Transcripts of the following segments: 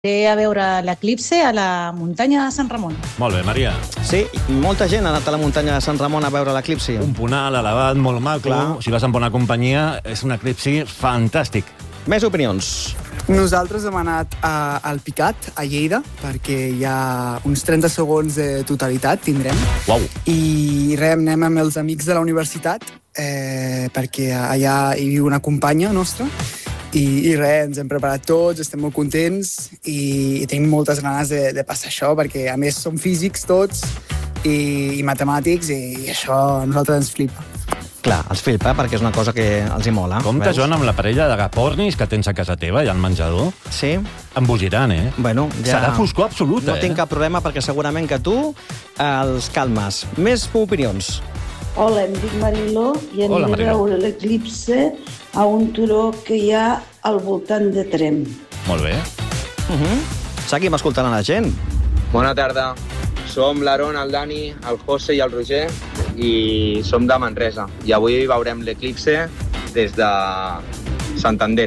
Aniré a veure l'eclipse a la muntanya de Sant Ramon. Molt bé, Maria. Sí, molta gent ha anat a la muntanya de Sant Ramon a veure l'eclipsi. Un punal elevat, molt maco. Clar. Si vas amb bona companyia, és un eclipsi fantàstic. Més opinions. Nosaltres hem anat al Picat, a Lleida, perquè hi ha uns 30 segons de totalitat, tindrem. Uau. I res, anem amb els amics de la universitat, perquè allà hi viu una companya nostra. I res, ens hem preparat tots, estem molt contents i tenim moltes ganes de passar això, perquè a més som físics tots i matemàtics i això a nosaltres ens flipa. Clar, els flipa perquè és una cosa que els hi mola. Compte, veus? Joan, amb la parella de gapornis que tens a casa teva i al menjador. Sí. Embogiran, eh? Bueno, ja... Serà foscor absoluta, No tinc cap problema perquè segurament que tu els calmes. Més opinions. Hola, em dic Mariló i Hola, aniré a Mariló. veure l'eclipse a un turó que hi ha al voltant de Tremp. Molt bé. Seguim escoltant a la gent. Bona tarda. Som l'Aaron, el Dani, el José i el Roger i som de Manresa. I avui veurem l'eclipse des de Santander.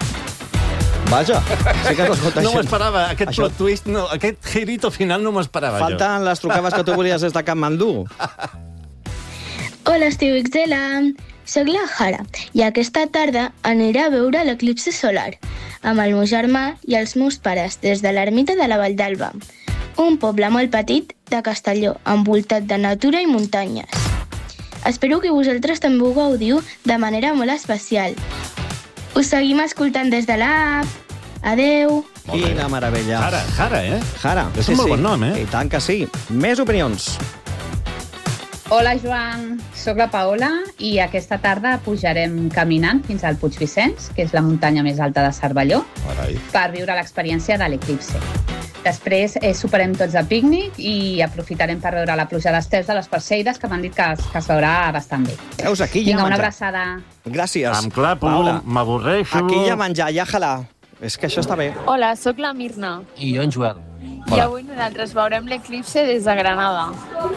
Vaja, sí que s'escolta No m'ho gent. esperava, aquest Això- plot twist, no, aquest girito final no m'ho esperava jo. Falten les trucades que tu volies des de Katmandú. Hola, estiu XL. Soc la Jara i aquesta tarda aniré a veure l'eclipsi solar amb el meu germà i els meus pares des de l'ermita de la Vall d'Alba, un poble molt petit de Castelló, envoltat de natura i muntanyes. Espero que vosaltres també ho gaudiu de manera molt especial. Us seguim escoltant des de l'app. Adeu! Molt bé. Quina meravella. Jara, eh? Jara. És un molt bon nom, eh? I tant que sí. Més opinions. Hola, Joan. Soc la Paola i aquesta tarda pujarem caminant fins al Puig Vicenç, que és la muntanya més alta de Cervelló, Carai. per viure l'experiència de l'eclipse. Després soparem tots a pícnic i aprofitarem per veure la pluja d'estels de les Perseides, que m'han dit que es veurà bastant bé. Veus, aquí hi ha Vinga, una menjar. abraçada. Gràcies. Em clapo, Paula. m'avorreixo. Aquí hi ha menjar, ja jalà. És que això està bé. Hola, sóc la Mirna. I jo en Joel. I avui nosaltres veurem l'eclipse des de Granada.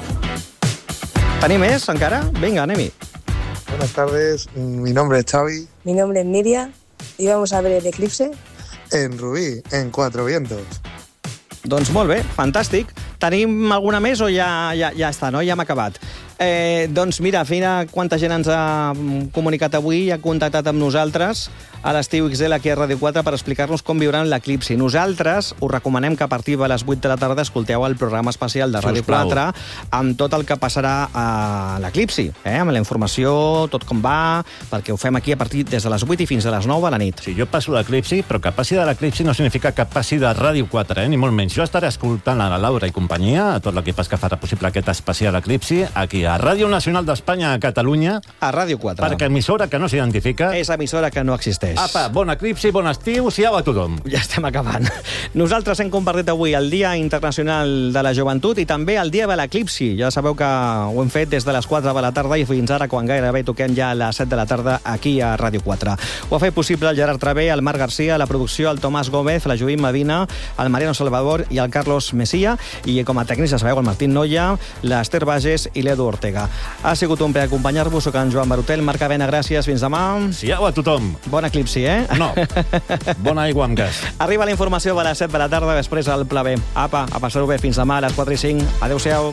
Tenim més, encara? Vinga, anem-hi. Buenas tardes, mi nombre es Xavi, Mi nombre es Niria y vamos a ver el eclipse. en Rubí, en Cuatro Vientos. Doncs molt bé, fantàstic. Tenim alguna més o ja està, no? Ja hem acabat. Doncs mira, mira quanta gent ens ha comunicat avui i ha contactat amb nosaltres a l'Estiu XL aquí a Ràdio 4 per explicar-nos com viuran l'eclipsi. Nosaltres us recomanem que a partir de les 8 de la tarda escolteu el programa especial de Ràdio 4 amb tot el que passarà a l'eclipsi, amb la informació, tot com va, perquè ho fem aquí a partir des de les 8 i fins a les 9 de la nit. Sí, jo passo l'eclipsi, però que passi de l'eclipsi no significa que passi de Ràdio 4, ni molt menys. Jo estaré escoltant a la Laura i companyia, a tot l'equip que farà possible aquest especial eclipsi, aquí a Ràdio Nacional d'Espanya a Catalunya. A Ràdio 4. Perquè emissora que no s'identifica. És emissora que no existeix. Apa, bon eclipsi, bon estiu, siau a tothom. Ja estem acabant. Nosaltres hem compartit avui el Dia Internacional de la Joventut i també el Dia de l'Eclipsi. Ja sabeu que ho hem fet des de les 4 de la tarda i fins ara, quan gairebé toquem ja a les 7 de la tarda aquí a Ràdio 4. Ho ha fet possible el Gerard Travé, el Marc Garcia, la producció, el Tomàs Gómez, la Joim Medina, el Mariano Salvador i el Carlos Messia, i com a tècnics, ja sabeu, el Martín Noia, l'Ester Bages i l'Edu Ortega. Ha sigut un plaer acompanyar-vos. Soc en Joan Barutel. Marc Avena, gràcies. Fins demà. Siau a tothom. Bon eclipsi, eh? No. Bona aigua amb gas. Arriba la informació a les 7 de la tarda, després el Pla B. Apa, a passar-ho bé. Fins demà a les 4 i 5. Adéu-siau.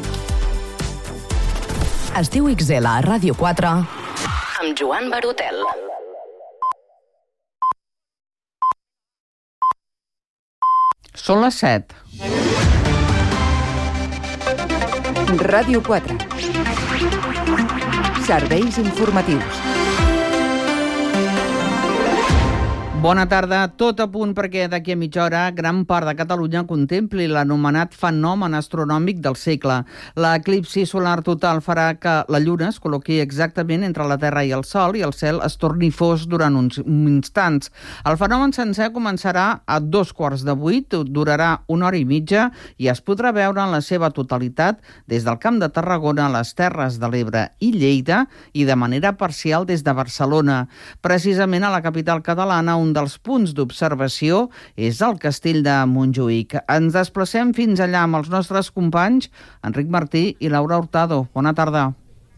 Estiu XL a Ràdio 4 amb Joan Barutel. Són les 7. Ràdio 4. Serveis informatius. Bona tarda, tot a punt perquè d'aquí a mitja hora gran part de Catalunya contempli l'anomenat fenomen astronòmic del segle. L'eclipsi solar total farà que la Lluna es col·loqui exactament entre la Terra i el Sol i el cel es torni fos durant uns instants. El fenomen sencer començarà a 7:45, durarà 1 hora i mitja i es podrà veure en la seva totalitat des del Camp de Tarragona, les Terres de l'Ebre i Lleida i de manera parcial des de Barcelona. Precisament a la capital catalana, un dels punts d'observació és el castell de Montjuïc. Ens desplacem fins allà amb els nostres companys Enric Martí i Laura Hurtado. Bona tarda.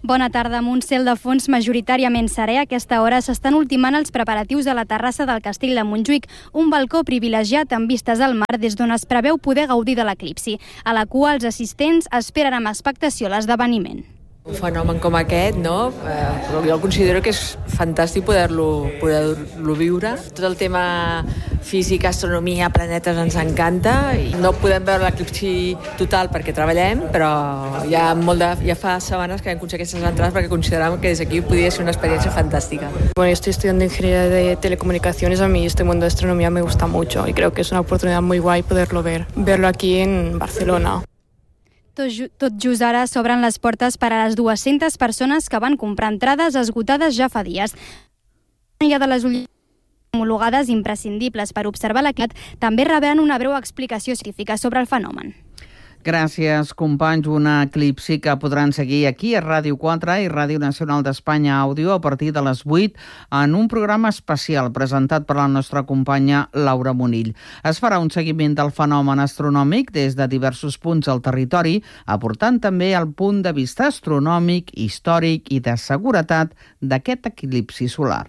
Bona tarda. Amb un cel de fons majoritàriament serè, a aquesta hora s'estan ultimant els preparatius de la terrassa del Castell de Montjuïc, un balcó privilegiat amb vistes al mar des d'on es preveu poder gaudir de l'eclipsi. A la cua, els assistents esperen amb expectació l'esdeveniment. Un fenomen com aquest, no? Jo considero que és fantàstic poder-lo viure. Tot el tema física, astronomia, planetes ens encanta. No podem veure l'eclipsi total perquè treballem, però ja fa setmanes que hem aconseguit aquestes entrades perquè consideramos que desde aquí podria ser una experiencia fantástica. Bueno, yo estoy estudiando ingeniería de telecomunicaciones. A mí este mundo de astronomía me gusta mucho y creo que es una oportunidad muy guay poderlo verlo aquí en Barcelona. Tot just ara s'obren les portes per a les 200 persones que van comprar entrades esgotades ja fa dies. Hi ha de les homologades imprescindibles per observar l'eclipsi, també rebran una breu explicació científica sobre el fenomen. Gràcies, companys. Una eclipsi que podran seguir aquí a Ràdio 4 i Ràdio Nacional d'Espanya Àudio a partir de les 8 en un programa especial presentat per la nostra companya Laura Monill. Es farà un seguiment del fenomen astronòmic des de diversos punts del territori, aportant també el punt de vista astronòmic, històric i de seguretat d'aquest eclipsi solar.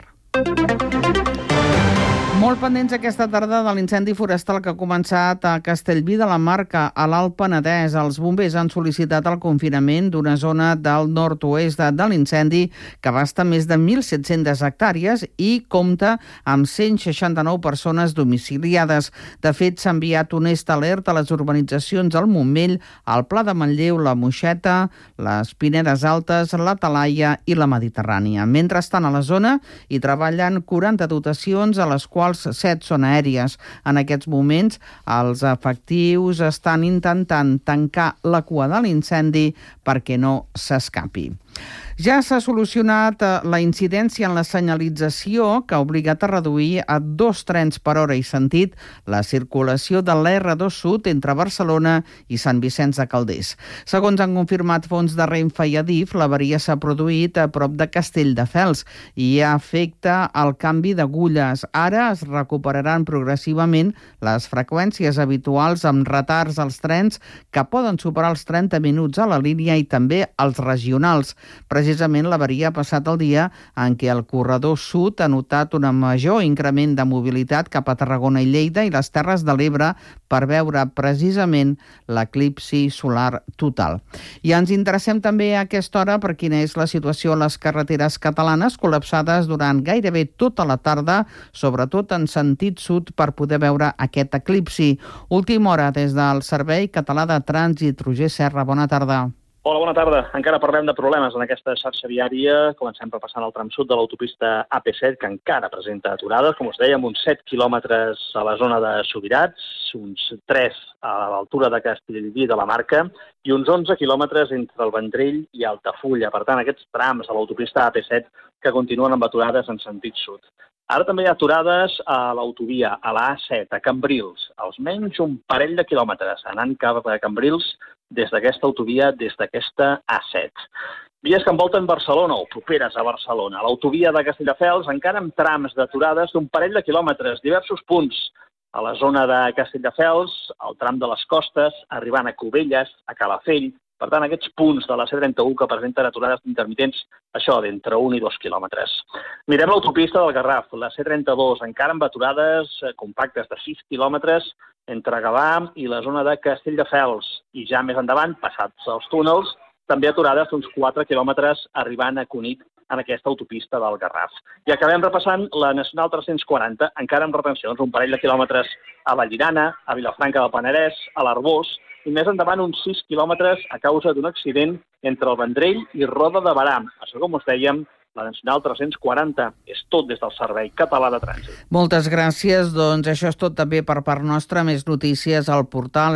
Molt pendents aquesta tarda de l'incendi forestal que ha començat a Castellví de la Marca, a l'Alt Penedès. Els bombers han sol·licitat el confinament d'una zona del nord-oest de l'incendi que abasta més de 1.700 hectàrees i compta amb 169 persones domiciliades. De fet, s'ha enviat un est alert a les urbanitzacions del Montmell, al Pla de Manlleu, la Moixeta, les Pinedes Altes, la Talaia i la Mediterrània. Mentrestant, a la zona hi treballen 40 dotacions, a les quals 7 són aèries. En aquests moments, els efectius estan intentant tancar la cua de l'incendi perquè no s'escapi. Ja s'ha solucionat la incidència en la senyalització que ha obligat a reduir a 2 trens per hora i sentit la circulació de l'R2 Sud entre Barcelona i Sant Vicenç de Calders. Segons han confirmat fonts de Renfe i Adif, l'avaria s'ha produït a prop de Castelldefels i afecta el canvi d'agulles. Ara es recuperaran progressivament les freqüències habituals amb retards als trens que poden superar els 30 minuts a la línia i també als regionals. Precisament l'avaria ha passat el dia en què el corredor sud ha notat un major increment de mobilitat cap a Tarragona i Lleida i les Terres de l'Ebre per veure precisament l'eclipsi solar total. I ens interessem també a aquesta hora per quina és la situació a les carreteres catalanes col·lapsades durant gairebé tota la tarda, sobretot en sentit sud per poder veure aquest eclipsi. Última hora des del Servei Català de Trànsit. Roger Serra, bona tarda. Hola, bona tarda. Encara parlem de problemes en aquesta xarxa viària. Comencem repassant el tram sud de l'autopista AP7, que encara presenta aturades, com us dèiem, uns 7 quilòmetres a la zona de Subirats, uns 3 a l'altura de Castellví de la Marca i uns 11 quilòmetres entre el Vendrell i Altafulla. Per tant, aquests trams a l'autopista AP7 que continuen amb aturades en sentit sud. Ara també hi ha aturades a l'autovia, a la A7, a Cambrils, almenys un parell de quilòmetres, anant cap a Cambrils des d'aquesta autovia, des d'aquesta A7. Vies que envolten Barcelona o properes a Barcelona. L'autovia de Castelldefels encara amb trams d'aturades d'un parell de quilòmetres, diversos punts. A la zona de Castelldefels, al tram de les Costes, arribant a Cubelles, a Calafell. Per tant, aquests punts de la C31 que presenten aturades intermitents, això d'entre 1 i 2 quilòmetres. Mirem l'autopista del Garraf, la C32, encara amb aturades compactes de 6 quilòmetres entre Gavà i la zona de Castelldefels. I ja més endavant, passats els túnels, també aturades d'uns 4 quilòmetres arribant a Cunit en aquesta autopista del Garraf. I acabem repassant la Nacional 340, encara amb retencions, un parell de quilòmetres a Vallirana, a Vilafranca del Penedès, a l'Arbós, i més endavant uns 6 quilòmetres a causa d'un accident entre el Vendrell i Roda de Berà. Això, com us dèiem, la Nacional 340 és tot des del Servei Català de Trànsit. Moltes gràcies. Doncs això és tot també per part nostra. Més notícies al portal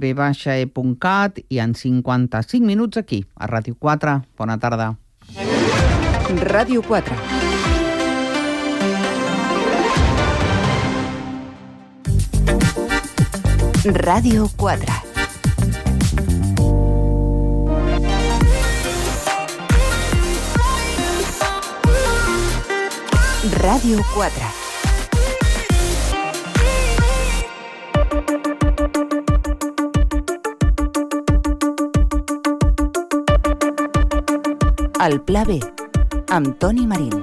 rtv-e.cat i en 55 minuts aquí, a Ràdio 4. Bona tarda. Ràdio 4. Ràdio 4. Ràdio 4. El Pla B, amb Toni Marín.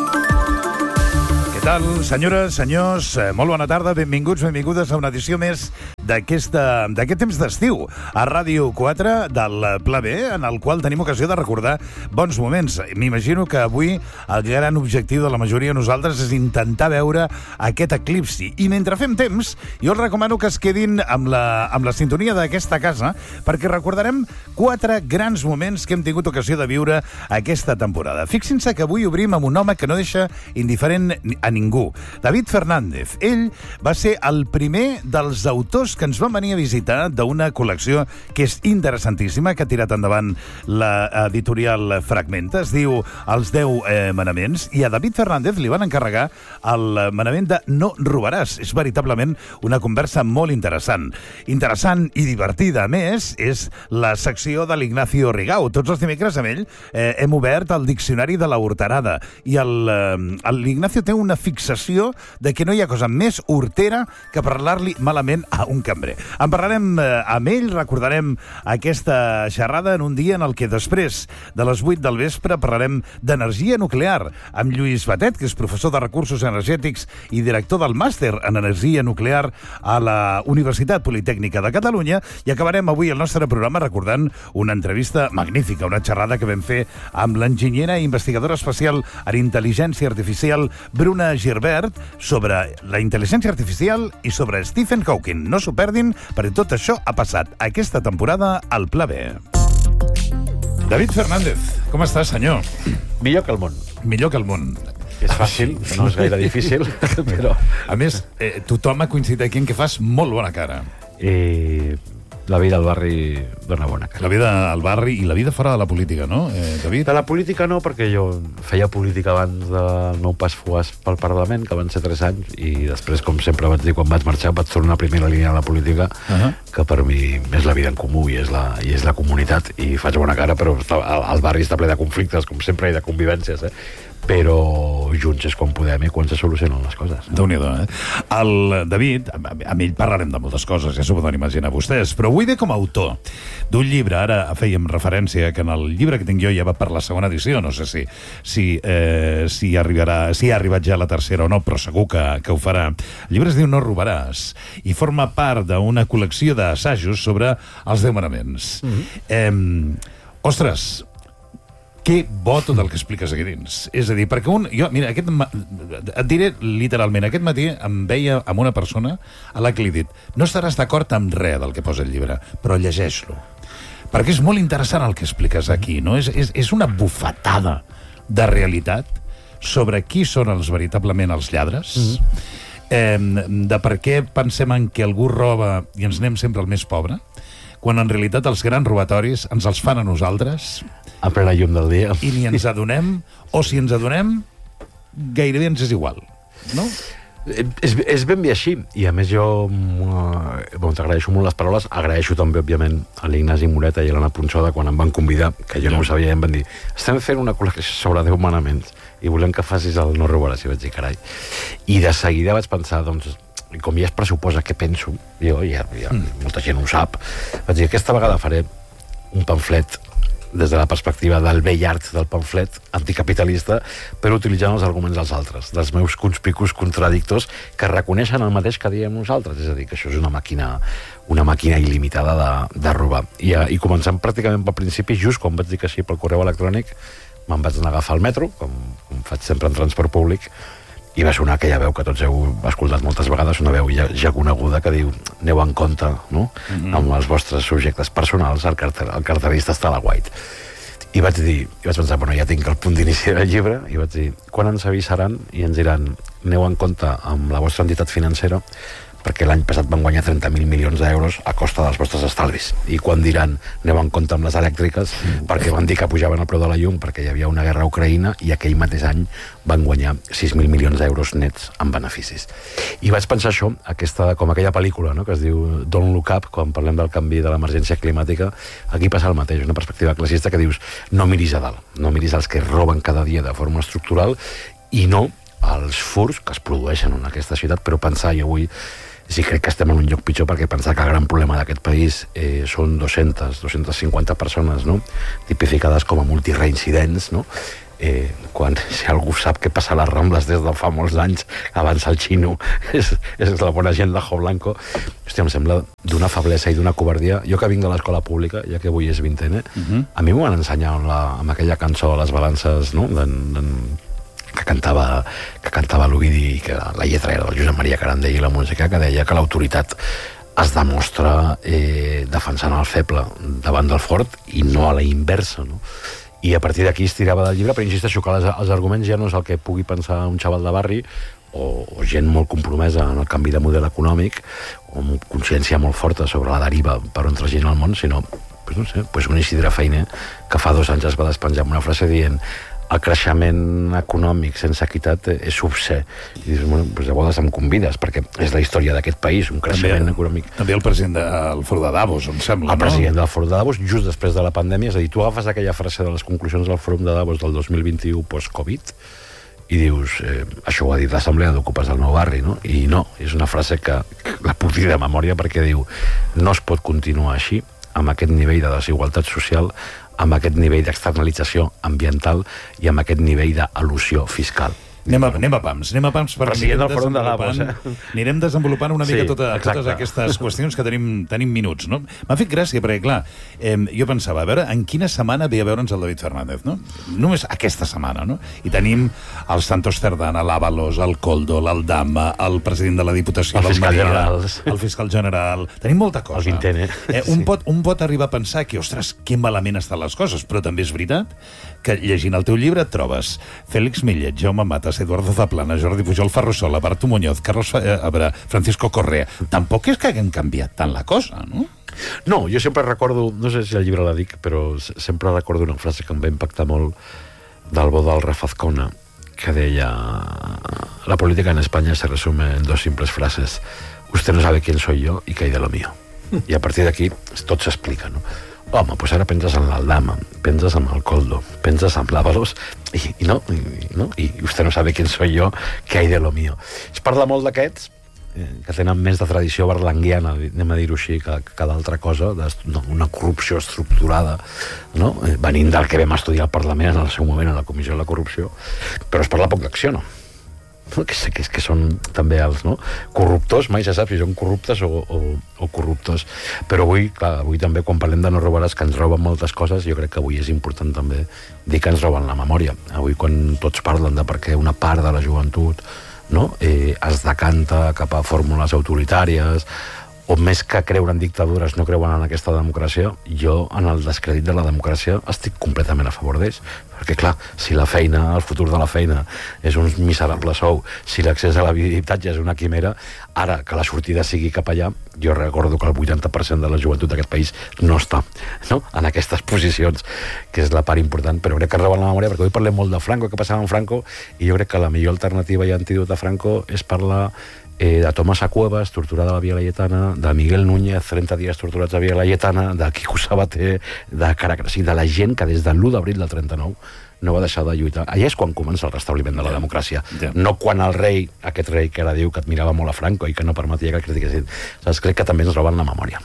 Què tal, senyores, senyors? Molt bona tarda, benvinguts, benvingudes a una edició més d'aquest temps d'estiu a Ràdio 4 del Pla B, en el qual tenim ocasió de recordar bons moments. M'imagino que avui el gran objectiu de la majoria de nosaltres és intentar veure aquest eclipsi. I mentre fem temps, jo els recomano que es quedin amb la sintonia d'aquesta casa, perquè recordarem 4 grans moments que hem tingut ocasió de viure aquesta temporada. Fixin-se que avui obrim amb un home que no deixa indiferent a ningú. David Fernández. Ell va ser el primer dels autors que ens van venir a visitar d'una col·lecció que és interessantíssima, que ha tirat endavant l'editorial Fragmenta. Es diu Els 10 manaments, i a David Fernández li van encarregar el manament de No robaràs. És veritablement una conversa molt interessant. Interessant i divertida. A més, és la secció de l'Ignacio Rigau. Tots els dimecres amb ell hem obert el diccionari de la horterada, i l'Ignacio té una fixació de que no hi ha cosa més hortera que parlar-li malament a un cambrer. En parlarem amb ell, recordarem aquesta xerrada en un dia en el que després de les 8 del vespre parlarem d'energia nuclear amb Lluís Batet, que és professor de recursos energètics i director del màster en energia nuclear a la Universitat Politècnica de Catalunya, i acabarem avui el nostre programa recordant una entrevista magnífica, una xerrada que vam fer amb l'enginyera i investigadora especial en intel·ligència artificial Bruna Girbert sobre la intel·ligència artificial i sobre Stephen Hawking. No s'ho perdin, perquè tot això ha passat aquesta temporada al Pla B. David Fernández, com estàs, senyor? Millor que el món. Millor que el món. És fàcil, no és gaire difícil, però... A més, tothom ha coincidit aquí en que fas molt bona cara. La vida al barri dona bona cara. La vida al barri i la vida fora de la política, no, David? De la política no, perquè jo feia política abans del meu pas fugaç pel Parlament, que van ser 3 anys, i després, com sempre vaig dir, quan vaig marxar, vaig tornar a primera línia de la política, que per mi és la vida en comú i és la comunitat, i faig bona cara, però el barri està ple de conflictes, com sempre, i de convivències, però junts és quan podem i quan se solucionen les coses. Déu-n'hi-do, El David, amb ell parlarem de moltes coses, ja s'ho poden imaginar vostès, però avui ve com a autor d'un llibre. Ara fèiem referència que en el llibre que tinc jo ja va per la segona edició, no sé si ha arribat ja la tercera o no, però segur que ho farà. El llibre es diu No robaràs, i forma part d'una col·lecció d'assajos sobre els 10 manaments. Ostres, que bo tot el que expliques aquí dins. És a dir, perquè et diré literalment, aquest matí em veia amb una persona a la que li he dit: no estaràs d'acord amb res del que posa el llibre, però llegeix-lo. Perquè és molt interessant el que expliques aquí, no? És una bufetada de realitat sobre qui són veritablement els lladres, de per què pensem en que algú roba i ens anem sempre al més pobre, quan en realitat els grans robatoris ens els fan a nosaltres a plena llum del dia, i ni ens adonem, o si ens adonem gairebé ens és igual, no? És ben bé així, i a més jo t'agraeixo molt les paraules, agraeixo també òbviament a l'Ignasi Moreta i a l'Anna Punxoda quan em van convidar, que jo no ho sabia, i em van dir: estem fent una col·lecció sobre 10 manaments i volem que facis el No robaràs. I vaig dir, carai, i de seguida vaig pensar, doncs, com ja es pressuposa què penso, jo, ja molta gent ho sap, vaig dir, aquesta vegada faré un pamflet des de la perspectiva del vell art del pamflet anticapitalista, però utilitzant els arguments dels altres, dels meus conspicus contradictors, que reconeixen el mateix que diem nosaltres, és a dir, que això és una màquina il·limitada de robar. I començant pràcticament pel principi, just quan vaig dir que sí pel correu electrònic, me'n vaig anar a agafar el metro, com faig sempre en transport públic, i va sonar aquella veu que tots heu escoltat moltes vegades, una veu ja coneguda, que diu: aneu en compte, no? Amb els vostres subjectes personals, el carterista està a la White. I vaig pensar, bueno, ja tinc el punt d'inici del llibre, i vaig dir, quan ens avisaran i ens diran: aneu en compte amb la vostra entitat financera, perquè l'any passat van guanyar 30.000 milions d'euros a costa dels vostres estalvis. I quan diran: aneu en compte amb les elèctriques, perquè van dir que pujaven el preu de la llum perquè hi havia una guerra a Ucraïna, i aquell mateix any van guanyar 6.000 milions d'euros nets en beneficis. I vaig pensar això, com aquella pel·lícula, no?, que es diu Don't Look Up, quan parlem del canvi de l'emergència climàtica. Aquí passa el mateix, una perspectiva classista que dius: no miris a dalt, no miris als que roben cada dia de forma estructural, i no als furs que es produeixen en aquesta ciutat, però pensar, i avui Sí, crec que estem en un lloc pitjor, perquè pensar que el gran problema d'aquest país són 250 persones, no?, tipificades com a multireincidents, no?, quan si algú sap què passa a les Rambles des de fa molts anys, abans el xino és la bona gent de Jo Blanco. Hòstia, em sembla d'una feblesa i d'una covardia. Jo que vinc de l'escola pública, ja que avui és vintena, a mi m'ho van ensenyar amb aquella cançó de les balances, no?, que cantava l'Ovidi, que la lletra era del Josep Maria Carandell i la música, que deia que l'autoritat es demostra defensant el feble davant del fort i no a la inversa, no? I a partir d'aquí es tirava del llibre, però insisteixo que els arguments ja no és el que pugui pensar un xaval de barri o gent molt compromesa en el canvi de model econòmic o amb consciència molt forta sobre la deriva per on tragina el món, sinó, no sé, un Isidre Feiner que fa 2 anys es va despenjar amb una frase dient el creixement econòmic sense equitat és obscè. I dius, bueno, de vegades em convides, perquè és la història d'aquest país, un creixement econòmic. També el president del Fòrum de Davos, em sembla, no? El president del Fòrum de Davos, just després de la pandèmia, és a dir, tu agafes aquella frase de les conclusions del Fòrum de Davos del 2021 post-Covid i dius, això ho ha dit l'Assemblea d'Ocupes del Nou Barri, no? I no, és una frase que la puc dir de memòria perquè diu, no es pot continuar així, amb aquest nivell de desigualtat social, amb aquest nivell d'externalització ambiental i amb aquest nivell d'elusió fiscal. Anem a pams, president del Fòrum de Davos, anirem desenvolupant una mica totes aquestes qüestions que tenim minuts, no? M'ha fet gràcia, perquè, clar, jo pensava, a veure, en quina setmana ve a veure'ns el David Fernández, no? Només aquesta setmana, no? I tenim el Santos Cerdana, l'Ábalos, el Koldo, l'Aldama, el president de la Diputació, el fiscal general... Tenim molta cosa. El Quintene. Un pot arribar a pensar que, ostres, que malament estan les coses, però també és veritat que llegint el teu llibre et trobes Fèlix Millet, Jaume Matas, Eduardo Zaplana, Jordi Pujol Ferrusola, Bartu Muñoz, Francisco Correa. Tampoc és que hagin canviat tant la cosa, no? No, jo sempre recordo, no sé si el llibre la dic, però sempre recordo una frase que em va impactar molt del bo del Rafa Azcona, que deia: la política en España se resume en 2 simples frases. Usted no sabe quién soy yo y qué hay de lo mío. I a partir d'aquí tot s'explica, no? Home, doncs ara penses en l'Aldama, penses en el Koldo, penses en l'Ábalos i usted no sabe quién soy yo, qué hay de lo mío. Es parla molt d'aquests que tenen més de tradició berlanguiana, anem a dir-ho així, que d'altra cosa, una corrupció estructurada, no? Venint del que vam estudiar al Parlament en el seu moment, a la Comissió de la Corrupció, però es parla poc d'acció, no? Que són també els corruptors, mai se sap si són corruptes o corruptors. Però avui també, quan parlem de no robaràs, que ens roben moltes coses, jo crec que avui és important també dir que ens roben la memòria. Avui, quan tots parlen de per què una part de la joventut es decanta cap a fórmules autoritàries, o més que creure en dictadures no creuen en aquesta democràcia, jo en el descrèdit de la democràcia estic completament a favor d'ells, perquè clar, si la feina, el futur de la feina és un miserable sou, si l'accés a l'habitatge és una quimera, ara que la sortida sigui cap allà, jo recordo que el 80% de la joventut d'aquest país no està en aquestes posicions, que és la part important, però crec que roben la memòria, perquè avui parlem molt de Franco, què passava amb Franco, i jo crec que la millor alternativa i antídot a Franco és parlar de Tomasa Cuevas, torturada a la Via Laietana, de Miguel Núñez, 30 dies torturats a Via Laietana, de Quico Sabater, de Caracas, de la gent que des de l'1 d'abril del 39 no va deixar de lluitar. Allà és quan comença el restabliment de la democràcia. No quan el rei, aquest rei que ara diu que admirava molt a Franco i que no permetia que el critiquessin. Crec que també ens roben la memòria.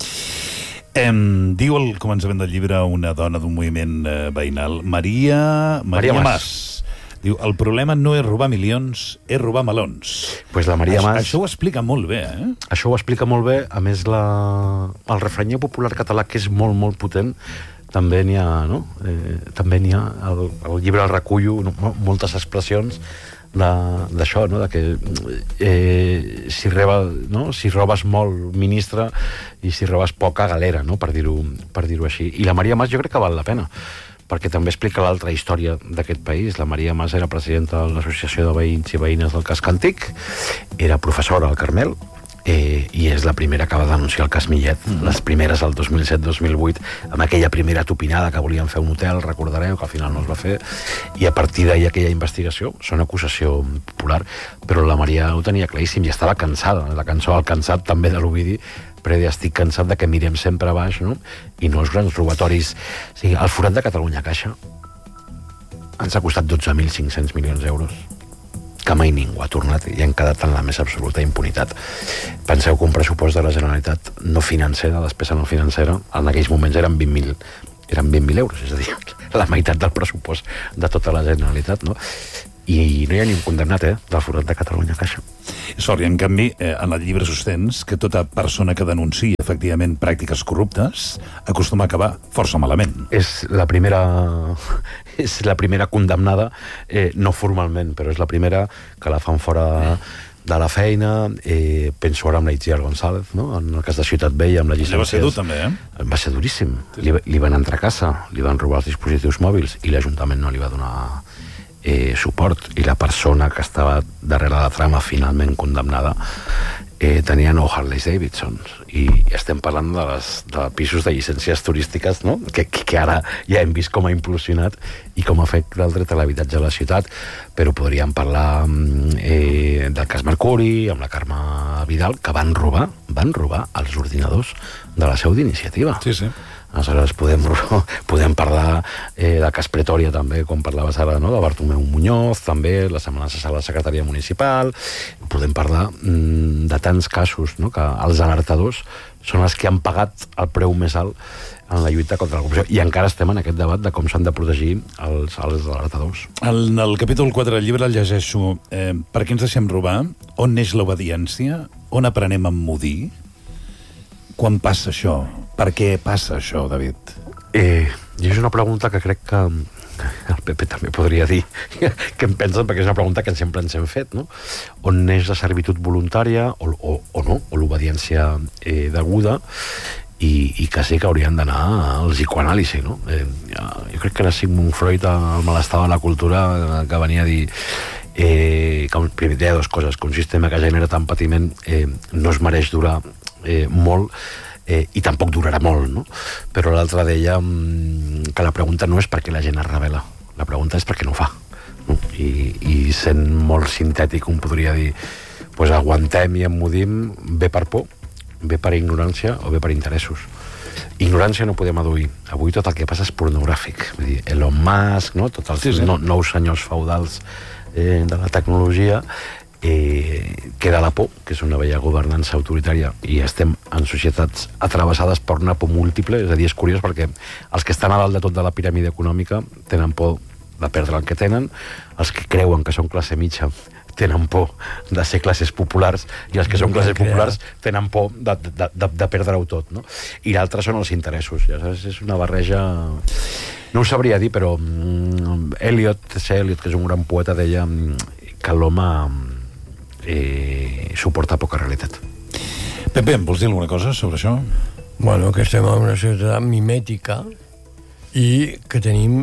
Diu al començament del llibre una dona d'un moviment veïnal, Maria Mas. Diu, el problema no és robar milions, és robar melons. Pues la Maria Mas... Això ho explica molt bé, eh? Això ho explica molt bé. A més, el refranyer popular català, que és molt, molt potent, també n'hi ha, no? També n'hi ha, el llibre el recullo, moltes expressions d'això, no? De que si robes molt, ministre, i si robes poca, galera, no? Per dir-ho així. I la Maria Mas jo crec que val la pena, perquè també explica l'altra història d'aquest país. La Maria Mas era presidenta de l'Associació de Veïns i Veïnes del Casc Antic, era professora al Carmel, i és la primera que va denunciar el cas Millet, les primeres el 2007-2008, amb aquella primera tupinada que volien fer un hotel, recordareu, que al final no es va fer, i a partir d'ahir aquella investigació, són acusació popular, però la Maria ho tenia claríssim i estava cansada. La cançó El cansat també de l'Ovidi, però estic cansat de que mirem sempre a baix, no? I no els grans robatoris. O sigui, el forat de Catalunya Caixa ens ha costat 12.500 milions d'euros. que mai ningú ha tornat i han quedat en la més absoluta impunitat. Penseu que un pressupost de la Generalitat no financera, despesa no financera, en aquells moments eren 20.000 euros, és a dir, la meitat del pressupost de tota la Generalitat, no? I no hi ha ni un condemnat, del Forat de Catalunya Caixa. Sort, i en canvi, en el llibre sostens que tota persona que denuncia efectivament pràctiques corruptes acostuma a acabar força malament. És la primera condemnada, no formalment, però és la primera que la fan fora de la feina. Penso ara amb la Itziar González, no? En el cas de Ciutat Vella, amb la llicència. Va ser dur, també, Va ser duríssim. Li van entrar a casa, li van robar els dispositius mòbils i l'Ajuntament no li va donar suport, i la persona que estava darrere la trama finalment condemnada tenia 9 Harley Davidsons, i estem parlant de pisos de llicències turístiques, no? que ara ja hem vist com ha implosionat i com ha fet el dret a l'habitatge a la ciutat, però podríem parlar del cas Mercuri, amb la Carme Vidal, que van robar els ordinadors de la seu d'Iniciativa. Sí, sí. Aleshores podem parlar del cas Pretòria també, com parlaves ara, no? De Bartomeu Muñoz, també, les amenaces a la secretaria municipal. Podem parlar de tants casos, no? Que els alertadors són els que han pagat el preu més alt en la lluita contra la corrupció. I encara estem en aquest debat de com s'han de protegir els alertadors. En el capítol 4 del llibre el llegeixo: per què ens deixem robar? On neix l'obediència? On aprenem a emmudir? Quan passa això? Per què passa això, David? I és una pregunta que crec que el PP també podria dir que em pensen, perquè és una pregunta que sempre ens hem fet, no? On neix la servitud voluntària o no, o l'obediència deguda, i que sí que haurien d'anar al psicoanàlisi, no? Jo crec que era Sigmund Freud, el malestar de la cultura, que venia a dir que primer hi ha dues coses, que un sistema que genera tant patiment no es mereix durar molt, i tampoc durarà molt, no? Però l'altre deia que la pregunta no és per què la gent es rebel·la, la pregunta és per què no ho fa, no? I sent molt sintètic, un podria dir, pues aguantem i emmudim, bé per por, bé per ignorància o bé per interessos. Ignorància no podem aduir. Avui tot el que passa és pornogràfic. Vull dir, Elon Musk, no? Tots els nous senyors feudals de la tecnologia, queda la por, que és una vella governança autoritària, i estem en societats atravessades per una por múltiple. És a dir, és curiós perquè els que estan a dalt de tot de la piràmide econòmica tenen por de perdre el que tenen, els que creuen que són classe mitja tenen por de ser classes populars, i els que són classes populars tenen por de perdre-ho tot, no? I l'altre són els interessos. Ja saps, és una barreja... No ho sabria dir, però Eliot, que és un gran poeta, deia que l'home suporta poca realitat. Pepe, em vols dir alguna cosa sobre això? Bueno, que estem en una societat mimètica i que tenim...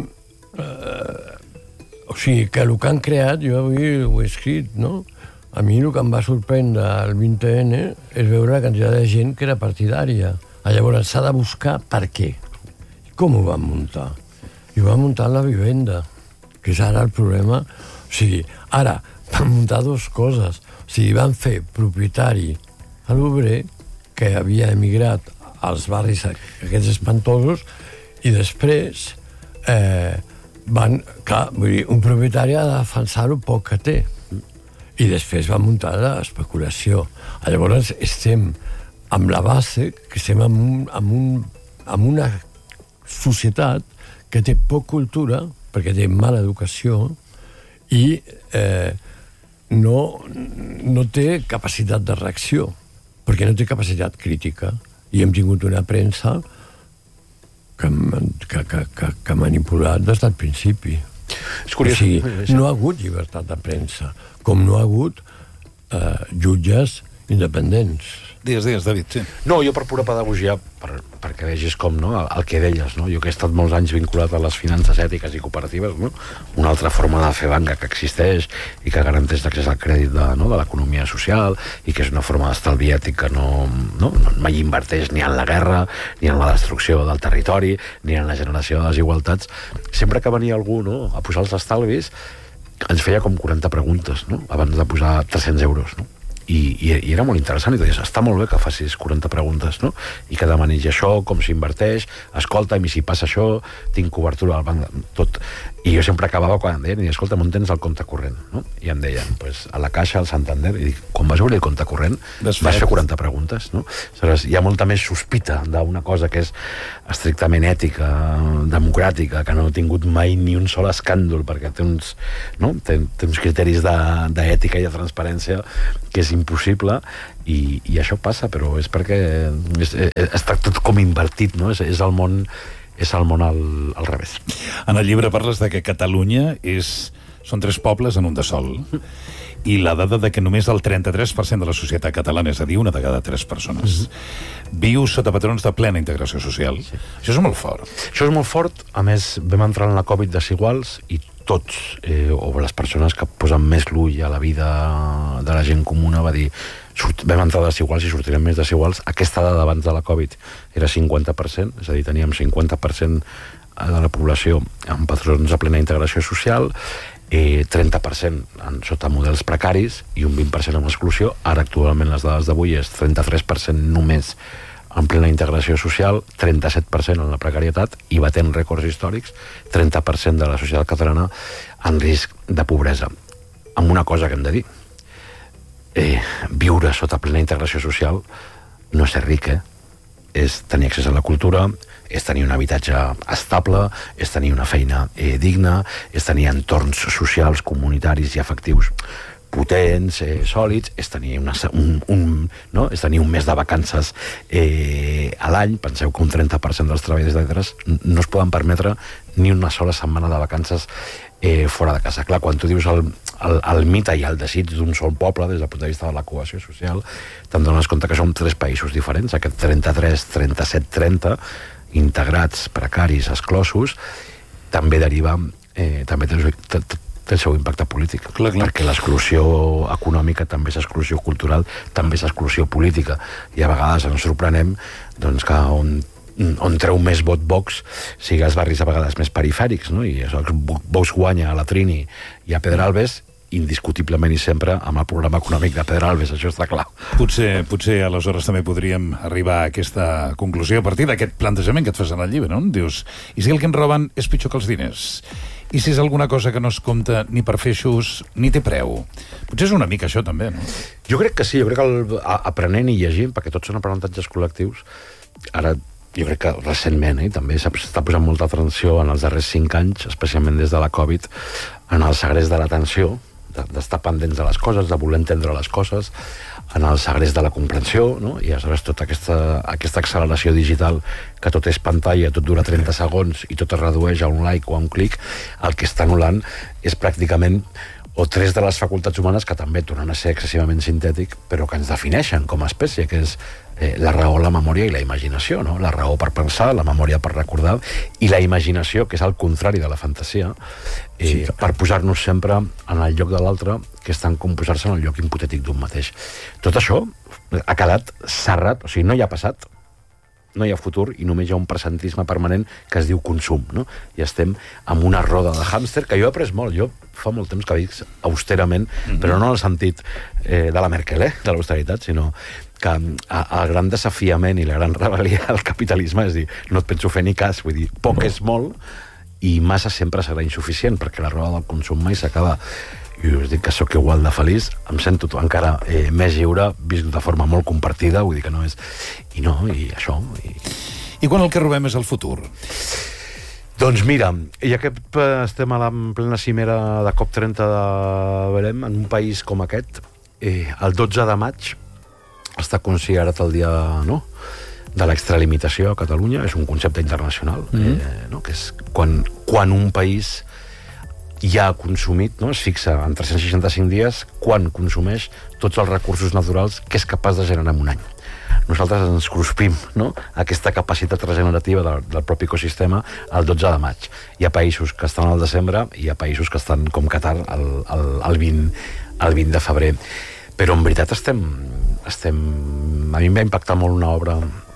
o sigui, que el que han creat, jo avui ho he escrit, no? A mi el que em va sorprendre el 20N és veure la quantitat de gent que era partidària. Llavors s'ha de buscar per què. Com ho van muntar? I ho van muntar en la vivenda, que és ara el problema. O sigui, ara van muntar dues coses. O sigui, van fer propietari a l'obrer que havia emigrat als barris aquests espantosos, i després clar, vull dir, un propietari ha de defensar el poc que té, i després va muntar l'especulació. Llavors estem amb la base que estem en una societat que té poc cultura, perquè té mala educació, i no té capacitat de reacció, perquè no té capacitat crítica, i hem tingut una premsa que ha manipulat des del principi. És curiós. O sigui, no ha hagut llibertat de premsa, com no ha hagut jutges independents. Digues, David, sí. No, jo per pura pedagogia, perquè vegis com, no, el que deies, no? Jo que he estat molts anys vinculat a les finances ètiques i cooperatives, no? Una altra forma de fer banca que existeix i que garanteix l'accés al crèdit de l'economia social, i que és una forma d'estalvi ètic que no mai inverteix ni en la guerra, ni en la destrucció del territori, ni en la generació de desigualtats. Sempre que venia algú, no, a posar els estalvis, ens feia com 40 preguntes, no? Abans de posar 300 euros, no? i era molt interessant, i tu dius, està molt bé que facis 40 preguntes, no? I que demanis això, com s'inverteix, escolta, i si passa això, tinc cobertura al banc, tot. I jo sempre acabava quan em deien, i escolta, on tens el compte corrent? No? I em deien, pues, a la Caixa, al Santander, i dic, quan vas obrir el compte corrent, vas fer 40 preguntes, no? Aleshores, hi ha molta més sospita d'una cosa que és estrictament ètica, democràtica, que no ha tingut mai ni un sol escàndol, perquè té uns criteris d'ètica i de transparència que és impossible, i això passa, però és perquè està tot com invertit, no? És el món al revés. En el llibre parles de que Catalunya són 3 pobles en un de sol, i la dada de que només el 33% de la societat catalana, és a dir, una de cada 3 persones, viu sota patrons de plena integració social. Sí. Això és molt fort. Això és molt fort. A més, vam entrar en la Covid desiguals i tots, o les persones que posen més l'ull a la vida de la gent comuna, va dir, vam entrar desiguals i sortirem més desiguals. Aquesta dada abans de la Covid era 50%, és a dir, teníem 50% de la població amb patrons de plena integració social, 30% sota models precaris i un 20% amb exclusió. Ara, actualment, les dades d'avui és 33% només en plena integració social, 37% en la precarietat i batent rècords històrics, 30% de la societat catalana en risc de pobresa. Amb una cosa que hem de dir, viure sota plena integració social no és ser ric, és tenir accés a la cultura, és tenir un habitatge estable, és tenir una feina digna, és tenir entorns socials, comunitaris i afectius potents, sòlids, és tenir és tenir un mes de vacances a l'any. Penseu que un 30% dels treballadors de Tv3 no es poden permetre ni una sola setmana de vacances fora de casa. Clar, quan tu dius el mite i el desig d'un sol poble des del punt de vista de la cohesió social, te'n dones compte que som 3 països diferents, aquest 33, 37, 30, integrats, precaris, exclosos, també deriva, també té el seu impacte polític, perquè l'exclusió econòmica també és exclusió cultural, també és exclusió política, i a vegades ens sorprenem doncs, que on treu més vot Vox sigui els barris a vegades més perifèrics, no? I Vox guanya a la Trini i a Pedralbes indiscutiblement i sempre amb el programa econòmic de Pedralbes, això està clar. Potser aleshores també podríem arribar a aquesta conclusió a partir d'aquest plantejament que et fas en el llibre, no? Dius, i si el que em roben és pitjor que els diners? I si és alguna cosa que no es compta ni per feixos ni té preu? Potser és una mica això també, no? Jo crec que sí, jo crec que aprenent i llegint, perquè tots són aprenentatges col·lectius, ara jo crec que recentment també s'està posant molta atenció en els darrers 5 anys, especialment des de la Covid, en el segrest de l'atenció, d'estar pendents de les coses, de voler entendre les coses, en el segrest de la comprensió, no? I aleshores tota aquesta acceleració digital, que tot és pantalla, tot dura 30 segons i tot es redueix a un like o a un clic, el que està anul·lant és pràcticament o 3 de les facultats humanes que també tornen a ser excessivament sintètic, però que ens defineixen com a espècie, que és la raó, la memòria i la imaginació, no? La raó per pensar, la memòria per recordar, i la imaginació, que és el contrari de la fantasia, per posar-nos sempre en el lloc de l'altre, que és tant com posar-se en el lloc hipotètic d'un mateix. Tot això ha quedat serrat, o sigui, no hi ha passat, no hi ha futur, i només hi ha un presentisme permanent que es diu consum, no? I estem amb una roda de hàmster, que jo he après molt. Jo fa molt temps que dic austerament, però no en el sentit de la Merkel, de l'austeritat, sinó que el gran desafiament i la gran rebel·lia del capitalisme és dir, no et penso fer ni cas, vull dir, poc és molt i massa sempre serà insuficient, perquè la roda del consum mai s'acaba. I us dic que sóc igual de feliç, em sento encara més lliure, visc de forma molt compartida, vull dir que no és... I això... I quan el que robem és el futur? Doncs mira, ja que estem a la plena cimera de COP30 de Belém, en un país com aquest, el 12 de maig està considerat el dia de l'extralimitació a Catalunya. És un concepte internacional, que és quan un país ja ha consumit, es fixa en 365 dies quan consumeix tots els recursos naturals que és capaç de generar en un any. Nosaltres ens cruspim aquesta capacitat regenerativa del propi ecosistema el 12 de maig. Hi ha països que estan al desembre i hi ha països que estan com Qatar el 20 de febrer. Però en veritat a mi em va impactar molt una obra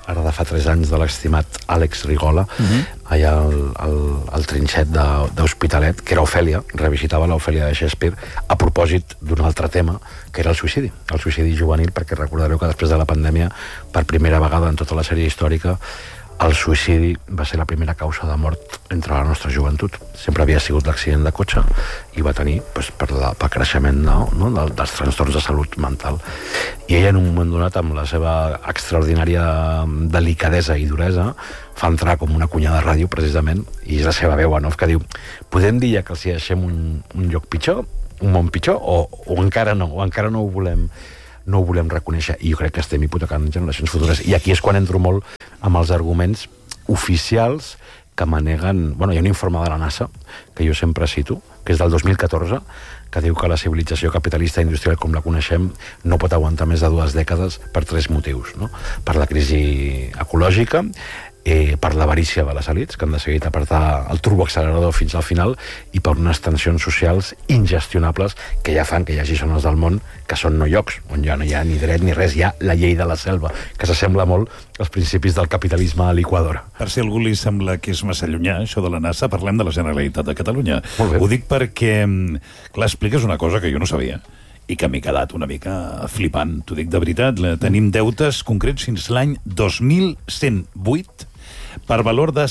ara de fa 3 anys, de l'estimat Àlex Rigola, allà al trinxet d'Hospitalet, que era Ofèlia, revisitava l'Ofèlia de Shakespeare, a propòsit d'un altre tema, que era el suïcidi juvenil, perquè recordareu que després de la pandèmia, per primera vegada en tota la sèrie històrica, el suïcidi va ser la primera causa de mort entre la nostra joventut. Sempre havia sigut l'accident de cotxe i va tenir, pel creixement dels trastorns de salut mental. I ella, en un moment donat, amb la seva extraordinària delicadesa i duresa, fa entrar com una cunya de ràdio, precisament, i és la seva veu en off que diu: podem dir ja que els hi deixem un lloc pitjor, un món pitjor, o encara no ho volem reconèixer, i jo crec que estem hipotecant generacions futures. I aquí és quan entro molt amb els arguments oficials que maneguen... Bueno, hi ha un informe de la NASA, que jo sempre cito, que és del 2014, que diu que la civilització capitalista industrial com la coneixem no pot aguantar més de 2 dècades per 3 motius, no? Per la crisi ecològica, per l'avarícia de les elits, que han decidit apretar el turboaccelerador fins al final, i per unes tensions socials ingestionables que ja fan que hi hagi zones del món que són no llocs, on ja no hi ha ni dret ni res, hi ha la llei de la selva, que s'assembla molt als principis del capitalisme a l'Equador. Per si a algú li sembla que és massa llunyà, això de la NASA, parlem de la Generalitat de Catalunya. Ho dic perquè, clar, expliques una cosa que jo no sabia, i que m'he quedat una mica flipant, t'ho dic de veritat. Tenim deutes concrets fins l'any 2108 per valor de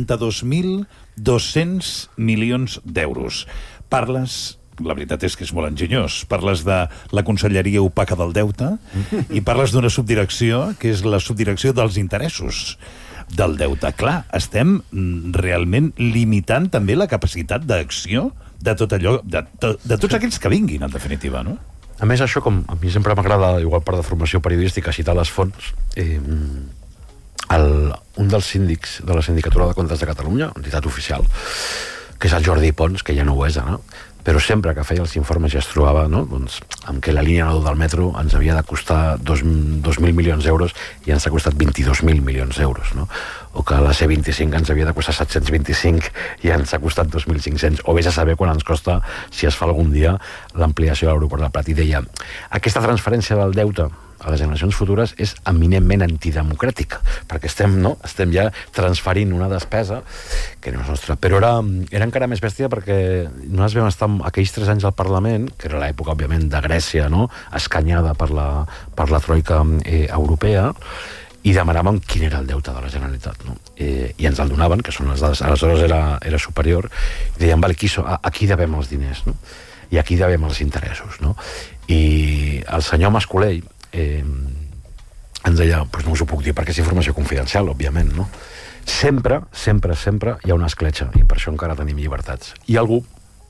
72.200 milions d'euros. Parles, la veritat és que és molt enginyós, parles de la Conselleria Opaca del Deute i parles d'una subdirecció, que és la subdirecció dels interessos del deute. Clar, estem realment limitant també la capacitat d'acció de tot allò, de tots aquells que vinguin, en definitiva, no? A més, això, com a mi sempre m'agrada, igual part de formació periodística, citar les fonts, un dels síndics de la Sindicatura de Comptes de Catalunya, entitat oficial, que és el Jordi Pons, que ja no ho és, no? Però sempre que feia els informes ja es trobava, no? Doncs, amb que la línia 9 del metro ens havia de costar 2.000 milions d'euros i ens ha costat 22.000 milions d'euros, no? O que la C25 ens havia de costar 725 i ens ha costat 2.500, o vés a saber quan ens costa, si es fa algun dia, l'ampliació de l'aeroport del Prat. I deia, aquesta transferència del deute a les generacions futures és eminentment antidemocràtica, perquè estem ja transferint una despesa que no és nostra. Però era encara més bèstia perquè nosaltres vam estar aquells 3 anys al Parlament, que era l'època, òbviament, de Grècia, no?, escanyada per la troika europea, i demanàvem quin era el deute de la Generalitat, no? I ens el donaven, que són les dades, aleshores era superior, i deien, vale, aquí devem els diners, no? I aquí devem els interessos, no? I el senyor Mascolell ens deia, doncs no us ho puc dir perquè és informació confidencial, òbviament, no? Sempre hi ha una escletxa, i per això encara tenim llibertats. I algú,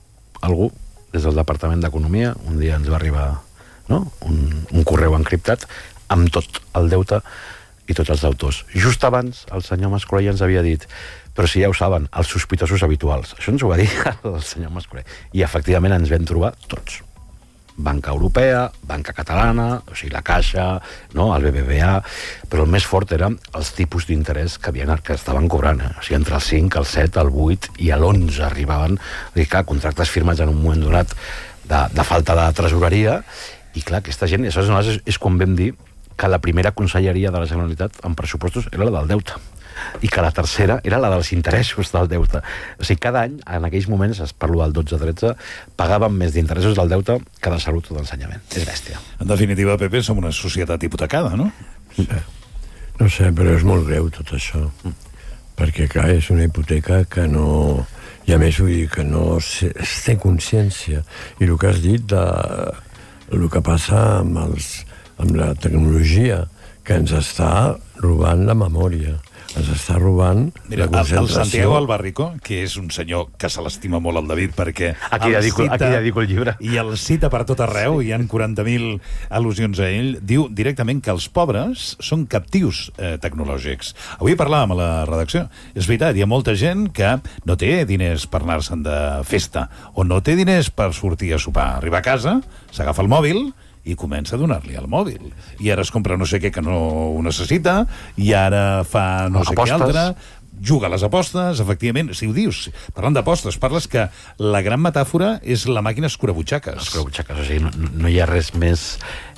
des del Departament d'Economia, un dia ens va arribar, no?, un correu encriptat amb tot el deute i tots els deutors. Just abans, el senyor Mascolell ens havia dit, però si ja ho saben, els sospitosos habituals. Això ens ho va dir el senyor Mascolell. I efectivament ens vam trobar tots. Banca Europea, Banca Catalana, o sigui, la Caixa, no?, el BBVA, però el més fort eren els tipus d'interès que estaven cobrant, O sigui, entre el 5, el 7, el 8 i l'11 arribaven, contractes firmats en un moment donat de falta de tresoreria, i clar, aquesta gent, aleshores és quan vam dir que la primera conselleria de la Generalitat en pressupostos era la del deute, i que la tercera era la dels interessos del deute. O sigui, cada any, en aquells moments, parlo del 12-13, pagàvem més d'interessos del deute que de salut o d'ensenyament. És bèstia. En definitiva, Pepe, som una societat hipotecada, no? Sí. No sé, però és molt greu tot això. Perquè, clar, és una hipoteca que no... I a més, vull dir que no es té consciència. I el que has dit de el que passa amb la tecnologia, que ens està robant la memòria. Ens està robant la concentració. El Santiago Albarrico, que és un senyor que se l'estima molt al David, perquè aquí dedico el llibre. I el cita per tot arreu, hi ha 40.000 al·lusions a ell, diu directament que els pobres són captius tecnològics. Avui parlàvem a la redacció. És veritat, hi ha molta gent que no té diners per anar-se'n de festa, o no té diners per sortir a sopar. Arriba a casa, s'agafa el mòbil i comença a donar-li al mòbil. I ara es compra no sé què que no ho necessita, i ara fa no sé què altre, juga a les apostes, efectivament. Si ho dius, parlant d'apostes, parles que la gran metàfora és la màquina escurabutxaques. Escurabutxaques, o sigui, no hi ha res més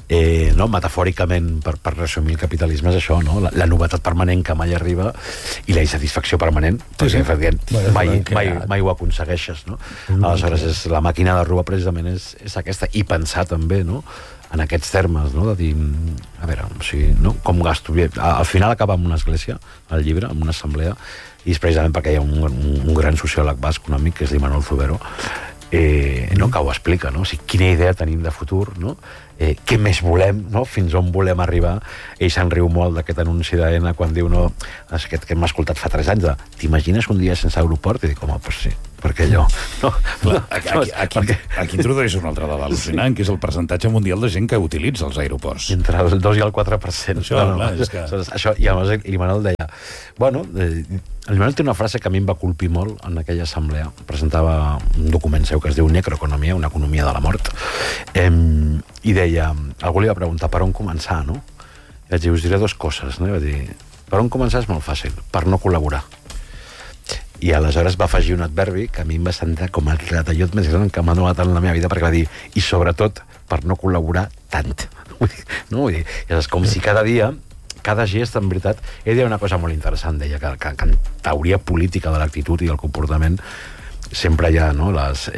no? Metafòricament, per resumir el capitalisme és això, no? La novetat permanent que mai arriba i la insatisfacció permanent, perquè mai ho aconsegueixes, no? Aleshores, la màquina de robar precisament és aquesta, i pensar també, no?, en aquests termes, no?, de dir, a veure, o sigui, no?, com gasto. Al final acaba en una església, el llibre, en una assemblea, i és precisament perquè hi ha un gran sociòleg basc, un amic, que és l'Imanol Zubero, no, que ho explica, no? O sigui, quina idea tenim de futur, no? Què més volem, no? Fins on volem arribar. Ell se'n riu molt d'aquest anunci d'AENA quan diu, no, aquest que hem escoltat fa 3 anys, t'imagines un dia sense aeroport? I dic, home, pues sí, perquè allò... No, aquí introdueix una altra dada al·lucinant, que és el percentatge mundial de gent que utilitza els aeroports. Entre el 2 i el 4%. Això, i llavors l'Imanol deia... Bueno, l'Imanol té una frase que a mi em va colpir molt en aquella assemblea. Presentava un document seu que es diu Necroeconomia, una economia de la mort, i deia, algú li va preguntar per on començar, no? I vaig dir, us diré 2 coses, no? I va dir, per on començar és molt fàcil, per no col·laborar. I aleshores va afegir un adverbi que a mi em va sentar com el clatallot més gran que m'ha donat en la meva vida, perquè va dir, i sobretot per no col·laborar tant. No? Vull dir, és com si cada dia, cada gest, en veritat, ell deia una cosa molt interessant, deia que en teoria política de l'actitud i del comportament sempre hi ha, no,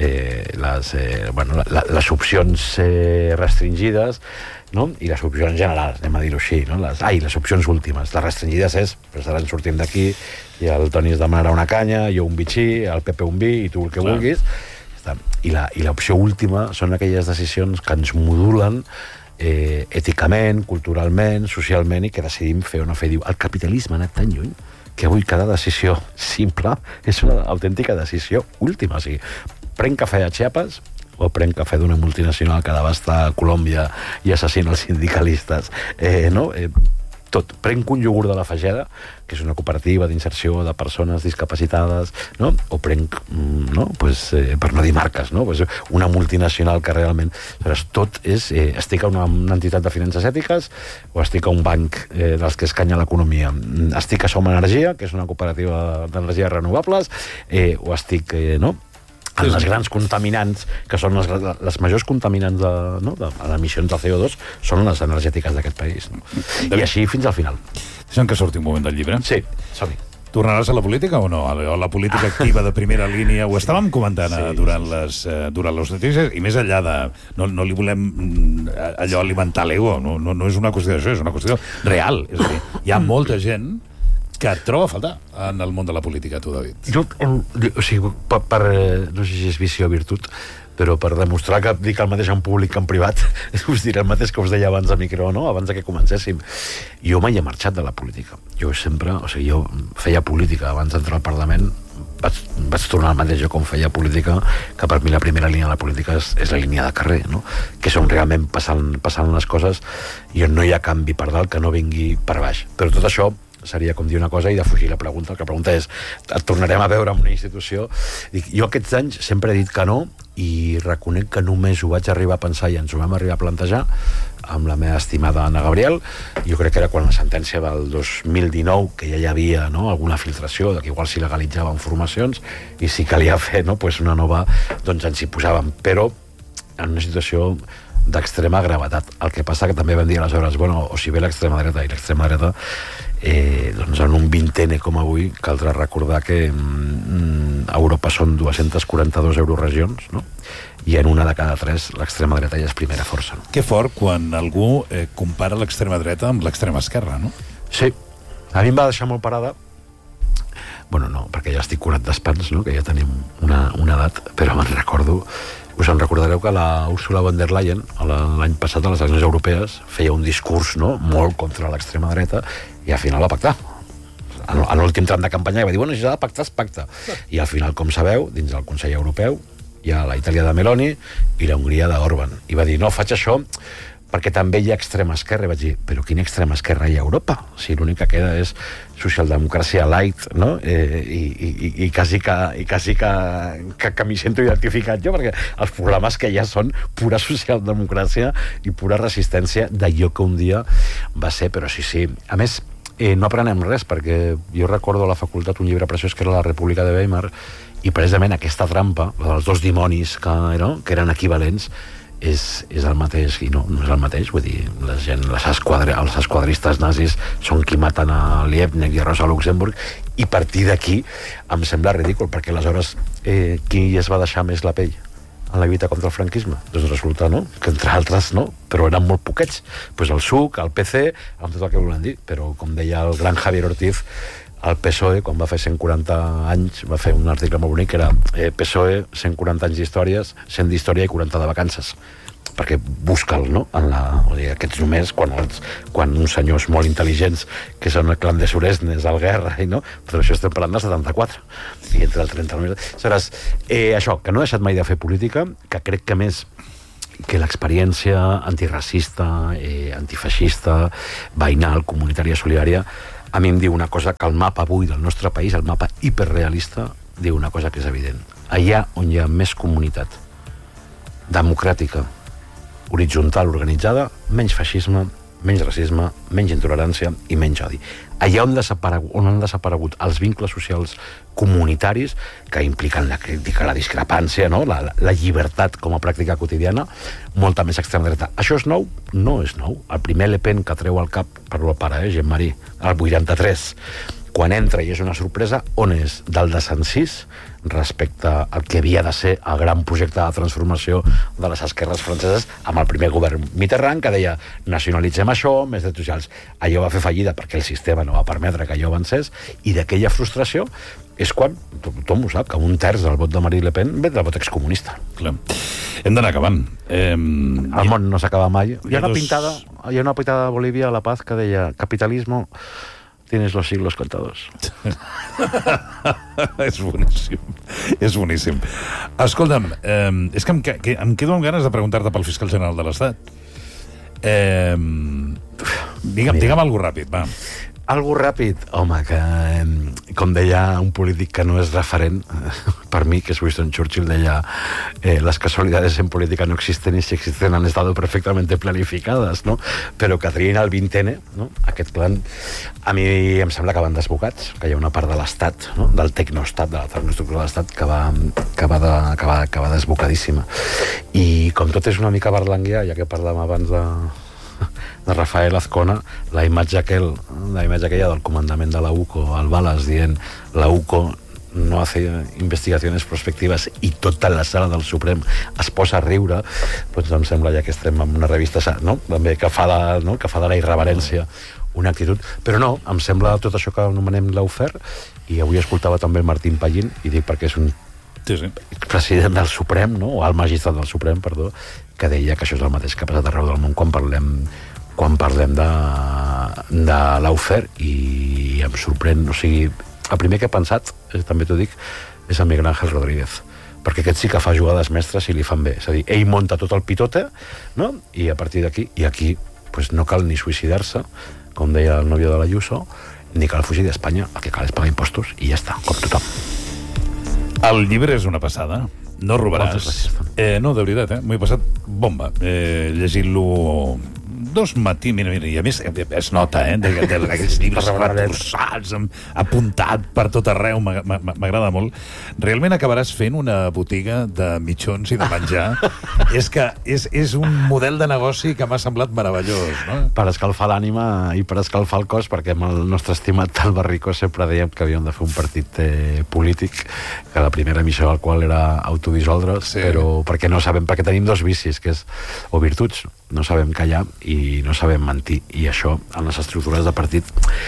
les opcions restringides, no? I les opcions generals, anem a dir-ho així, no? Les opcions últimes. Les restringides és, pues ara ens sortim d'aquí i el Toni es demanarà una canya, jo un bitxí, el Pepe un vi i tu el que vulguis. I l'opció última són aquelles decisions que ens modulen èticament, culturalment, socialment, i que decidim fer o no fer. Diu, el capitalisme ha anat tan lluny que avui cada decisió simple és una autèntica decisió última. O sigui, prenc cafè a Chiapas o prenc cafè d'una multinacional que devasta Colòmbia i assassina els sindicalistes, no? Tot. Prenc un iogurt de la Fageda, que és una cooperativa d'inserció de persones discapacitades, no? O prenc, no? Pues, per no dir marques, no? Pues una multinacional que realment... Tot és... estic a una entitat de finances ètiques o estic a un banc dels que escanya l'economia. Estic a Som Energia, que és una cooperativa d'energies renovables, o estic, no?, en les grans contaminants, que són les majors contaminants de emissions de CO2, són les energètiques d'aquest país. No? I així fins al final. Deixem que surti un moment del llibre. Sí, som-hi. Tornaràs a la política o no? O la política activa de primera línia? Ho estàvem comentant durant les notícies, i més enllà de... No li volem allò alimentar l'ego, no és una qüestió d'això, és una qüestió real. És a dir, hi ha molta gent que et troba a faltar en el món de la política, tu, David. Jo, o sigui, no sé si és vici o virtut, però per demostrar que dic el mateix en públic que en privat, us diré el mateix que us deia abans a micro, no? Abans que comencéssim. Jo mai he marxat de la política. Jo sempre, o sigui, jo feia política abans d'entrar al Parlament, vaig tornar al mateix com feia política, que per mi la primera línia de la política és la línia de carrer, no? Que és on realment passen les coses i on no hi ha canvi per dalt que no vingui per baix. Però tot això seria com dir una cosa i defugir la pregunta. La pregunta és, et tornarem a veure en una institució? Jo aquests anys sempre he dit que no, i reconec que només ho vaig arribar a pensar i ens ho vam arribar a plantejar amb la meva estimada Anna Gabriel. Jo crec que era quan la sentència del 2019, que ja hi havia, no, alguna filtració, que igual s'hi legalitzaven formacions i si calia fer, no, pues una nova, doncs ens hi posàvem, però en una situació d'extrema gravetat. El que passa que també vam dir aleshores, bueno, o si ve l'extrema dreta i l'extrema dreta, doncs en un 20n com avui caldrà recordar que a Europa són 242 euroregions, no? I en una de cada 3 l'extrema dreta ja és primera força, no? Que fort quan algú compara l'extrema dreta amb l'extrema esquerra, no? Sí, a mi em va deixar molt parada. Bueno, no, perquè ja estic curat d'espans, no? Que ja tenim una edat, però me'n recordo. Us en recordareu que la Ursula von der Leyen l'any passat a les eleccions europees feia un discurs, no?, molt contra l'extrema dreta i al final va pactar. A l'últim tram de campanya va dir, bueno, si s'ha de pactar, es pacta. I al final, com sabeu, dins del Consell Europeu hi ha la Itàlia de Meloni i la Hongria d'Orban. I va dir, no, faig això perquè també hi ha extrema esquerra. I vaig dir, però quina extrema esquerra hi ha a Europa? Si l'únic que queda és socialdemocràcia light, no? I quasi que m'hi sento identificat jo, perquè els programes que hi ha són pura socialdemocràcia i pura resistència d'allò que un dia va ser, però sí. A més, no aprenem res, perquè jo recordo a la facultat un llibre preciós que era La República de Weimar, i precisament aquesta trampa, dels dos dimonis que eren equivalents, és el mateix, i no és el mateix, vull dir, els esquadristes nazis són qui maten a Liebknecht i a Rosa Luxemburg, i a partir d'aquí em sembla ridícul, perquè aleshores qui es va deixar més la pell en la lluita contra el franquisme? Doncs resulta, no?, que entre altres no, però eren molt poquets. Pues el SUC, el PC, amb tot el que volen dir, però com deia el gran Javier Ortiz, el PSOE, quan va fer 140 anys, va fer un article molt bonic que era PSOE, 140 anys d'històries, 100 d'història i 40 de vacances. Perquè busca'l, no? Aquests només, quan uns senyors molt intel·ligents, que són el clan de Suresnes, el Guerra, no? Però això estem parlant del 74, i entre el 39... Sabràs, això, que no he deixat mai de fer política, que crec que més que l'experiència antiracista, antifeixista, veïnal, comunitària, solidària, a mi em diu una cosa que el mapa avui del nostre país, el mapa hiperrealista, diu una cosa que és evident. Allà on hi ha més comunitat democràtica, horitzontal, organitzada, menys feixisme, menys racisme, menys intolerància i menys odi. Allà on han desaparegut els vincles socials comunitaris que impliquen la crítica, la discrepància, no? La llibertat com a pràctica quotidiana, molta més extrema dreta. Això és nou? No és nou. El primer Le Pen que treu al cap, parlo al pare, Jean-Marie, el 83, quan entra i és una sorpresa, on és? Del desencís respecte al que havia de ser el gran projecte de transformació de les esquerres franceses amb el primer govern Mitterrand, que deia nacionalitzem això, més drets socials. Allò va fer fallida perquè el sistema no va permetre que allò avancés, i d'aquella frustració és quan, tothom ho sap, que un terç del vot de Marine Le Pen ve del vot excomunista. Clar. Hem d'anar acabant. El món no s'acaba mai. Hi ha una pintada de Bolívia a La Paz que deia capitalismo, tienes los siglos contados. És boníssim. És boníssim. Escolta'm, és que em quedo amb ganes de preguntar-te pel fiscal general de l'Estat. Digue'm algo ràpid, va. Algo ràpid? Home, que com deia un polític que no és referent, per mi, que és Winston Churchill, deia las casualidades en política no existen y si existen han estado perfectamente planificadas, no? Però que trien el 20N, no? Aquest plan, a mi em sembla que van desbocats, que hi ha una part de l'Estat, no? Del tecnoestat, de la tecnoestructura de l'Estat, que va desbocadíssima. I com tot és una mica berlanguià, ja que parlàvem abans de Rafael Azcona, la imatge aquella del comandament de la UCO, al Balas, dient la UCO no hace investigaciones prospectivas, i tota la sala del Suprem es posa a riure, doncs em sembla ja que estem en una revista, no? També que fa de la irreverència una actitud, però no, em sembla tot això que anomenem l'Aufer, i avui escoltava també el Martín Pallín, i dic perquè és un president del Suprem, no? O el magistrat del Suprem, perdó, que deia que això és el mateix que ha passat arreu del món quan parlem de l'Aufer, i em sorprèn, o sigui, el primer que he pensat, també t'ho dic, és el Miguel Ángel Rodríguez, perquè aquest sí que fa jugades mestres i li fan bé, és a dir, ell monta tot el pitote, no? I a partir d'aquí, i aquí pues, no cal ni suïcidar-se, com deia el nòvio de l'Ayuso, ni cal fugir d'Espanya, el que cal és pagar impostos, i ja està, com tothom. El llibre és una passada, no robaràs. No, de veritat, m'ho he passat bomba, llegint-lo dos matins, mira, i a més es nota, d'aquests llibres reforçats, apuntat per tot arreu, m'agrada molt. Realment acabaràs fent una botiga de mitjons i de menjar. És que és un model de negoci que m'ha semblat meravellós, no? Per escalfar l'ànima i per escalfar el cos, perquè amb el nostre estimat tal Barricó sempre dèiem que havíem de fer un partit polític, que la primera missió del qual era autodissoldre's, però perquè no sabem, perquè tenim dos vicis, que és, o virtuts, no sabem callar i no sabem mentir, i això en les estructures de partit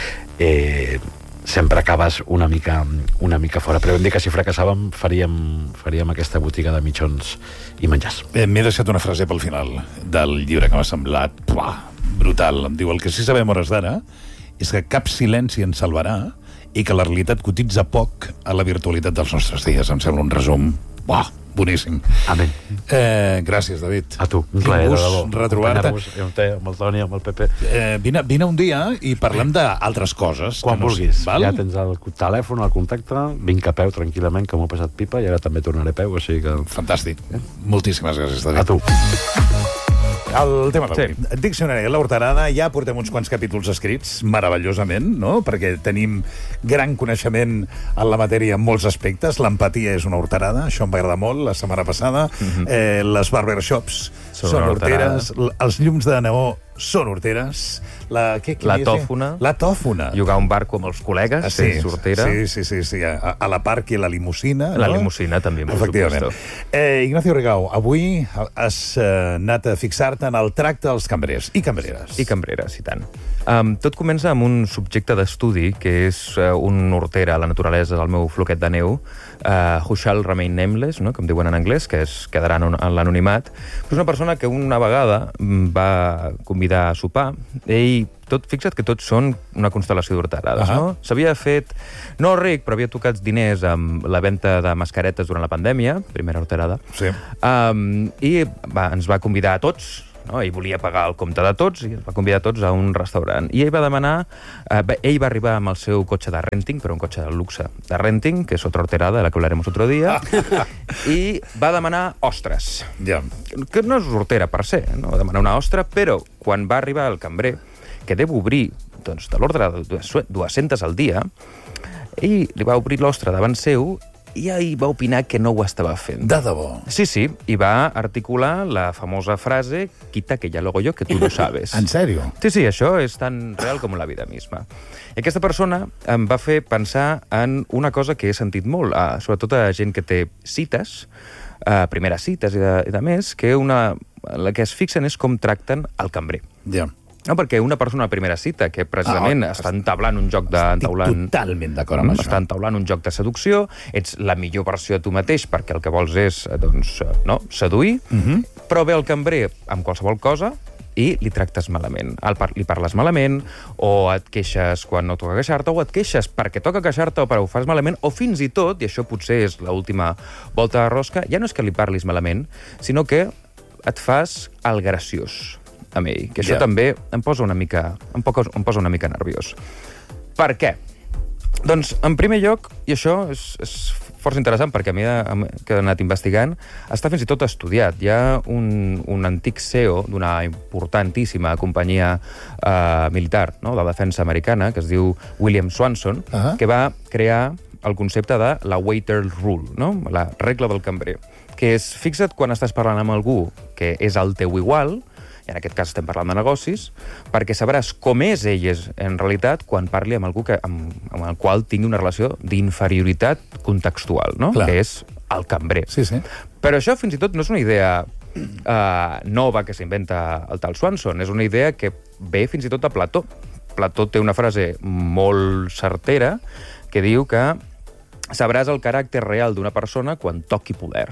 sempre acabes una mica fora, però vam dir que si fracassàvem faríem aquesta botiga de mitjons i menjars. M'he deixat una frase pel final del llibre que m'ha semblat brutal. Em diu, el que sí sabem hores d'ara és que cap silenci ens salvarà i que la realitat cotitza poc a la virtualitat dels nostres dies. Em sembla un resum boníssim. Amén. Gràcies, David. A tu, un plaer, de debò. Retrobar-te. Amb el Toni, amb el Pepe. Vine un dia i parlem d'altres coses. Quan vulguis. Ja tens el telèfon, el contacte, vinc a peu tranquil·lament, que m'ho he passat pipa, i ara també tornaré a peu, o sigui que... Fantàstic. Moltíssimes gràcies, David. A tu. El tema d'avui. Sí. Diccionari de l'horterada, ja portem uns quants capítols escrits, meravellosament, no? Perquè tenim gran coneixement en la matèria en molts aspectes. L'empatia és una horterada, això em va agradar molt la setmana passada. Les barbershops són horteres. Els llums de neó són horteres. La tòfona. La tòfona. Jugar a un barco amb els col·legues, és hortera. Sí. A la parc i la limusina. La limusina, també, per supuesto. Ignacio Rigau, avui has anat a fixar-te en el tracte dels cambrers i cambreres. I cambreres, i tant. Tot comença amb un subjecte d'estudi, que és un hortera a la naturalesa del meu floquet de neu, who shall remain nameless, no? Com diuen en anglès, que quedarà en l'anonimat. És una persona que una vegada va convidar a sopar. Fixa't que tots són una constel·lació d'horterades, no? S'havia fet, no ric, però havia tocat diners amb la venda de mascaretes durant la pandèmia, primera horterada, i ens va convidar a tots, no? Ell volia pagar el compte de tots i ens va convidar a tots a un restaurant. I ell va demanar... ell va arribar amb el seu cotxe de renting, però un cotxe de luxe de renting, que és otra horterada, de la que hablaremos otro día, i va demanar ostres. Que no és hortera per se, no? Demanar una ostra, però quan va arribar el cambrer, que deu obrir de l'ordre de 200 al dia, ell li va obrir l'ostra davant seu i ell va opinar que no ho estava fent. De debò? Sí, i va articular la famosa frase «Quita que ya lo hago yo, que tú lo sabes». En sèrio? Sí, això és tan real com la vida misma. I aquesta persona em va fer pensar en una cosa que he sentit molt, sobretot a gent que té cites, primeres cites i de més, que la que es fixen és com tracten el cambrer. No, perquè una persona a primera cita que precisament està entablant un joc Estic totalment d'acord amb això. Està entablant un joc de seducció, ets la millor versió de tu mateix perquè el que vols és seduir, però ve el cambrer amb qualsevol cosa i li tractes malament. Li parles malament, o et queixes quan no toca queixar-te, o et queixes perquè toca queixar-te o perquè ho fas malament, o fins i tot, i això potser és l'última volta de rosca, ja no és que li parlis malament, sinó que et fas el graciós amb ell, que això també em posa una mica nerviós. Per què? Doncs, en primer lloc, i això és força interessant perquè a mi que he anat investigant, està fins i tot estudiat. Hi ha un antic CEO d'una importantíssima companyia militar, no?, de defensa americana, que es diu William Swanson, que va crear el concepte de la waiter rule, no?, la regla del cambrer, que és, fixa't quan estàs parlant amb algú que és el teu igual, i en aquest cas estem parlant de negocis, perquè sabràs com és ell en realitat quan parli amb algú amb el qual tingui una relació d'inferioritat contextual, no?, que és el cambrer. Però això fins i tot no és una idea nova que s'inventa el tal Swanson, és una idea que ve fins i tot de Plató. Plató té una frase molt certera que diu que sabràs el caràcter real d'una persona quan toqui poder.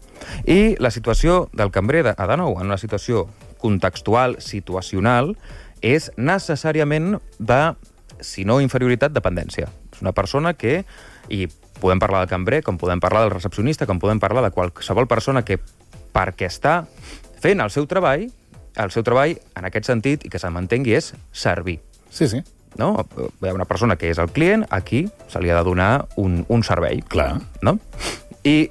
I la situació del cambrer, de nou, en una situació contextual, situacional, és necessàriament de, si no inferioritat, dependència. És una persona que, i podem parlar del cambrer, com podem parlar del recepcionista, com podem parlar de qualsevol persona que, perquè està fent el seu treball, en aquest sentit, i que se'n mantengui, és servir. No? Hi ha una persona que és el client, aquí se li ha de donar un servei. No? I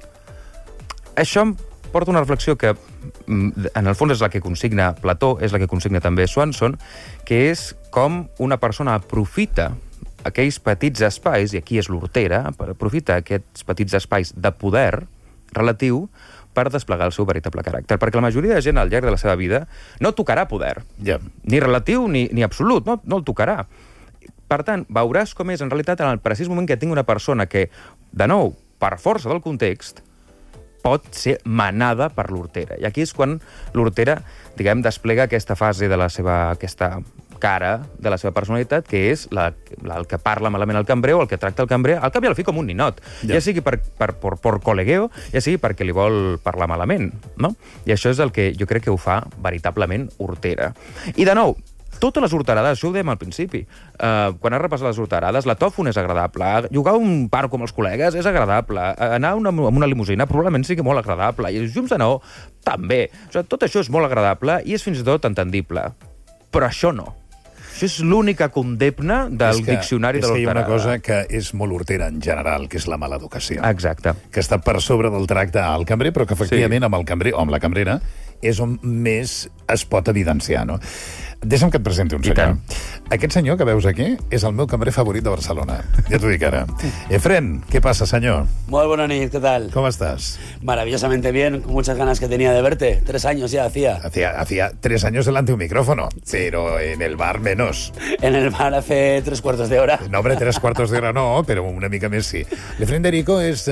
això em porta una reflexió que, en el fons, és la que consigna Plató, és la que consigna també Swanson, que és com una persona aprofita aquells petits espais, i aquí és l'hortera, aprofita aquests petits espais de poder relatiu per desplegar el seu veritable caràcter. Perquè la majoria de gent al llarg de la seva vida no tocarà poder. Ni relatiu ni absolut, no el tocarà. Per tant, veuràs com és en realitat en el precís moment que tingui una persona que, de nou, per força del context, pot ser manada per l'hortera. I aquí és quan l'hortera, diguem, desplega aquesta fase de la seva, aquesta cara de la seva personalitat, que és el que parla malament el cambrer o el que tracta el cambrer, al cap i al fi com un ninot. Ja sigui per col·legueo, ja sigui perquè li vol parlar malament, no? I això és el que jo crec que ho fa veritablement hortera. I de nou, totes les horterades, això ho dèiem al principi. Quan has repassat les horterades, la tòfona és agradable, jugar a un parc amb els col·legues és agradable, anar amb una limusina probablement sigui molt agradable, i els llums de neó també. Tot això és molt agradable i és fins i tot entendible. Però això no. Això és l'única condemna del diccionari de l'horterada. És que hi ha una cosa que és molt hortera en general, que és la mala educació. Exacte. Que està per sobre del tracte al cambrer, però que efectivament amb el cambrer o amb la cambrera és on més es pot evidenciar, no? Deixa'm que et presenti un senyor. Aquest senyor que veus aquí és el meu cambrer favorit de Barcelona. Ja t'ho dic ara. Efren, ¿qué pasa, señor? Muy buena nit, ¿qué tal? ¿Cómo estás? Maravillosamente bien, con muchas ganas que tenía de verte. 3 años ya hacía. Hacía 3 años delante de un micrófono, pero en el bar menos. En el bar hace 3/4 de hora. No, hombre, 3/4 de hora no, però una mica més sí. L'Efren Derico és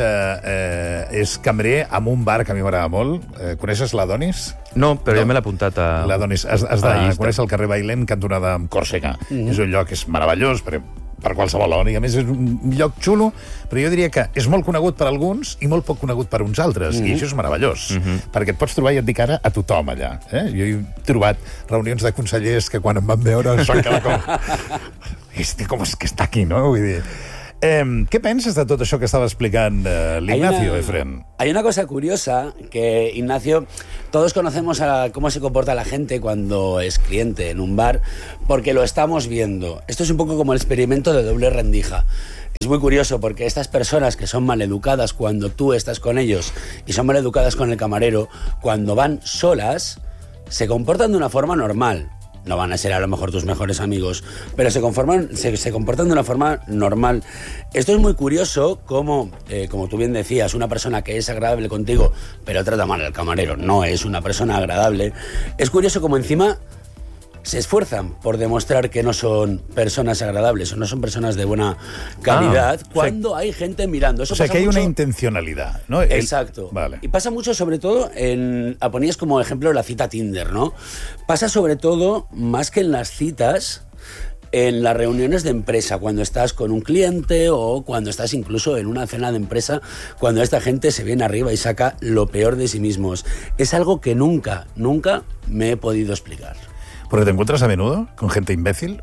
cambrer en un bar que a mi m'agrada molt. Coneixes l'Adonis? No, però ja me l'he apuntat a... L'Adonis, has de conèixer el carrer Bailén, cantonada amb Còrsega. És un lloc que és meravellós, per qualsevol hora, i a més és un lloc xulo, però jo diria que és molt conegut per alguns i molt poc conegut per uns altres, i això és meravellós, perquè et pots trobar, ja et dic ara, a tothom allà. Jo he trobat reunions de consellers que quan em van veure es van quedar com... com és que està aquí, no? Vull dir... ¿Qué piensas de todo eso que estaba explicando Ignacio, Efren? Hay una cosa curiosa que, Ignacio, todos conocemos cómo se comporta la gente cuando es cliente en un bar, porque lo estamos viendo. Esto es un poco como el experimento de doble rendija. Es muy curioso porque estas personas que son maleducadas cuando tú estás con ellos y son maleducadas con el camarero, cuando van solas, se comportan de una forma normal. No van a ser a lo mejor tus mejores amigos, pero se comportan de una forma normal. Esto es muy curioso como tú bien decías, una persona que es agradable contigo, pero trata mal al camarero, no es una persona agradable. Es curioso como encima se esfuerzan por demostrar que no son personas agradables o no son personas de buena calidad cuando hay gente mirando. Eso pasa que hay mucho... una intencionalidad, ¿no? Exacto. Vale. Y pasa mucho, sobre todo, ponías como ejemplo la cita Tinder, ¿no? Pasa sobre todo, más que en las citas, en las reuniones de empresa, cuando estás con un cliente o cuando estás incluso en una cena de empresa, cuando esta gente se viene arriba y saca lo peor de sí mismos. Es algo que nunca me he podido explicar. ¿Porque te encuentras a menudo con gente imbécil?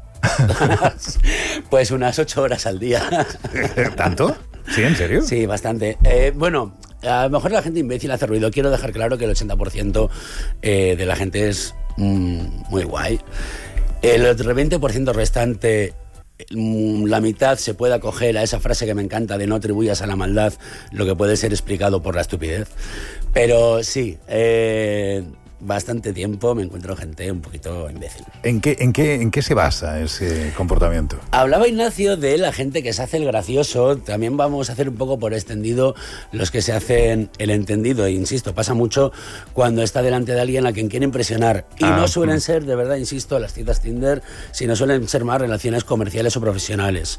Pues unas 8 horas al día. ¿Tanto? ¿Sí, en serio? Sí, bastante. Bueno, a lo mejor la gente imbécil hace ruido. Quiero dejar claro que el 80% de la gente es muy guay. El 20% restante, la mitad se puede acoger a esa frase que me encanta de no atribuyas a la maldad lo que puede ser explicado por la estupidez. Pero sí, bastante tiempo me encuentro gente un poquito imbécil. ¿En qué se basa ese comportamiento? Hablaba Ignacio de la gente que se hace el gracioso. También vamos a hacer un poco por extendido los que se hacen el entendido. E insisto, pasa mucho cuando está delante de alguien a quien quiere impresionar. Y no suelen ser, de verdad, insisto, las citas Tinder, sino suelen ser más relaciones comerciales o profesionales.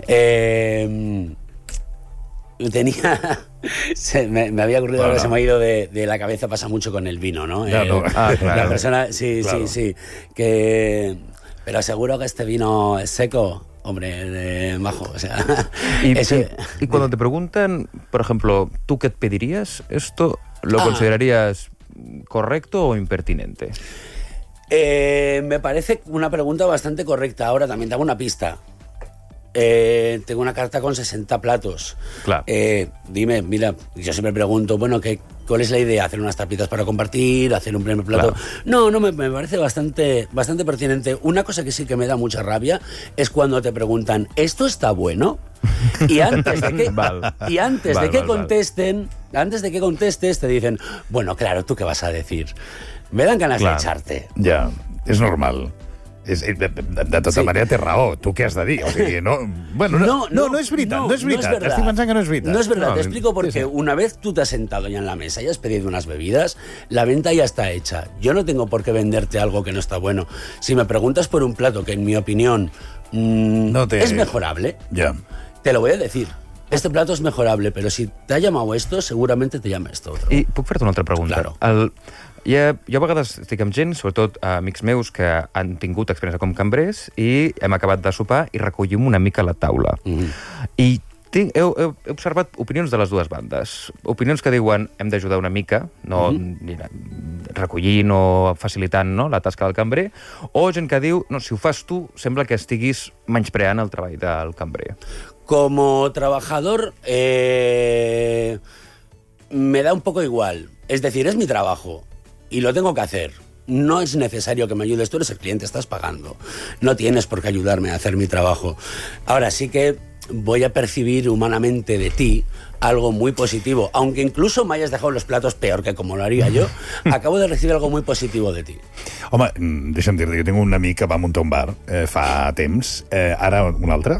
Me había ocurrido algo que se me ha ido de la cabeza. Pasa mucho con el vino, ¿no? Claro. La persona, sí, claro. Sí. Pero seguro que este vino es seco. Hombre, majo, o sea... Y cuando te preguntan, por ejemplo, ¿tú qué te pedirías? ¿Esto lo considerarías correcto o impertinente? Me parece una pregunta bastante correcta. Ahora también te hago una pista. Tengo una carta con 60 platos. Claro. Dime, mira, yo siempre pregunto, bueno, ¿cuál es la idea? ¿Hacer unas tapitas para compartir? ¿Hacer un primer plato? Claro. No, me parece bastante pertinente. Una cosa que sí que me da mucha rabia es cuando te preguntan, ¿esto está bueno? Y antes de que contestes, te dicen, bueno, claro, ¿tú qué vas a decir? Me dan ganas de echarte. Ja, és normal. De tota manera té raó, tu què has de dir? O sigui, no és veritat, no és veritat. Estic pensant que no és veritat. No es verdad, te explico porque una vez tú te has sentado ya en la mesa y has pedido unas bebidas, la venta ya está hecha. Yo no tengo por qué venderte algo que no está bueno. Si me preguntas por un plato que en mi opinión es mejorable, te lo voy a decir. Este plato es mejorable, pero si te ha llamado esto, seguramente te llama esto otro. I puc fer-te una altra pregunta? Claro. Jo a vegades estic amb gent, sobretot amics meus que han tingut experiència com cambrers i hem acabat de sopar i recollim una mica la taula. I he observat opinions de les dues bandes. Opinions que diuen hem d'ajudar una mica, no recollint o facilitant la tasca del cambrer, o gent que diu, no, si ho fas tu, sembla que estiguis menyspreant el treball del cambrer. Como trabajador, me da un poco igual. Es decir, es mi trabajo y lo tengo que hacer. No es necesario que me ayudes. Tú eres el cliente, estás pagando. No tienes por qué ayudarme a hacer mi trabajo. Ahora sí que voy a percibir humanamente de ti algo muy positivo. Aunque incluso me hayas dejado los platos peor que como lo haría yo, acabo de recibir algo muy positivo de ti. Home, deixa'm dir-te, jo tinc un amic que va muntar un bar fa temps, ara un altre,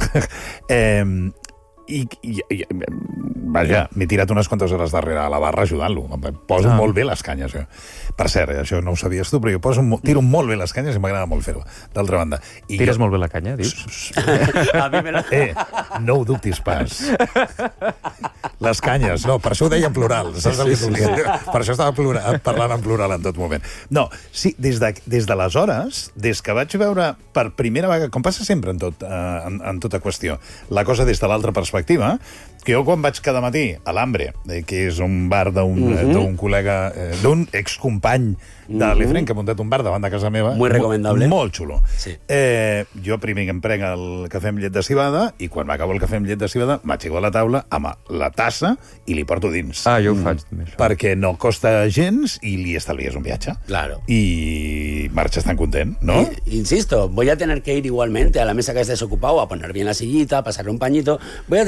i vaja, m'he tirat unes quantes hores darrere a la barra ajudant-lo. Poso molt bé les canyes. Per cert, això no ho sabies tu, però jo tiro molt bé les canyes i m'agrada molt fer-ho. D'altra banda... Tires molt bé la canya, dius? A mi me la... No ho dubtis pas. Les canyes, no, per això ho deia en plural. Saps el que volia dir? Per això estava parlant en plural en tot moment. No, sí, des d'aleshores, des que vaig veure per primera vegada, com passa sempre en tota qüestió, la cosa des de l'altra perspectiva, que jo quan vaig cada matí a l'Hambre, que és un bar d'un col·lega, d'un excompany de l'Efren, que ha muntat un bar davant de casa meva. Muy recomendable. Molt xulo. Sí. Jo primer em prenc el cafè amb llet de cibada i quan m'acabo el cafè amb llet de cibada m'aixeco a la taula amb la tassa i li porto dins. Jo ho faig també, això. Perquè no costa gens i li estalvies un viatge. Claro. Y marchas tan content, ¿no? Insisto, voy a tener que ir igualmente a la mesa que has desocupado, a poner bien la sillita, a pasarle un pañito. Voy a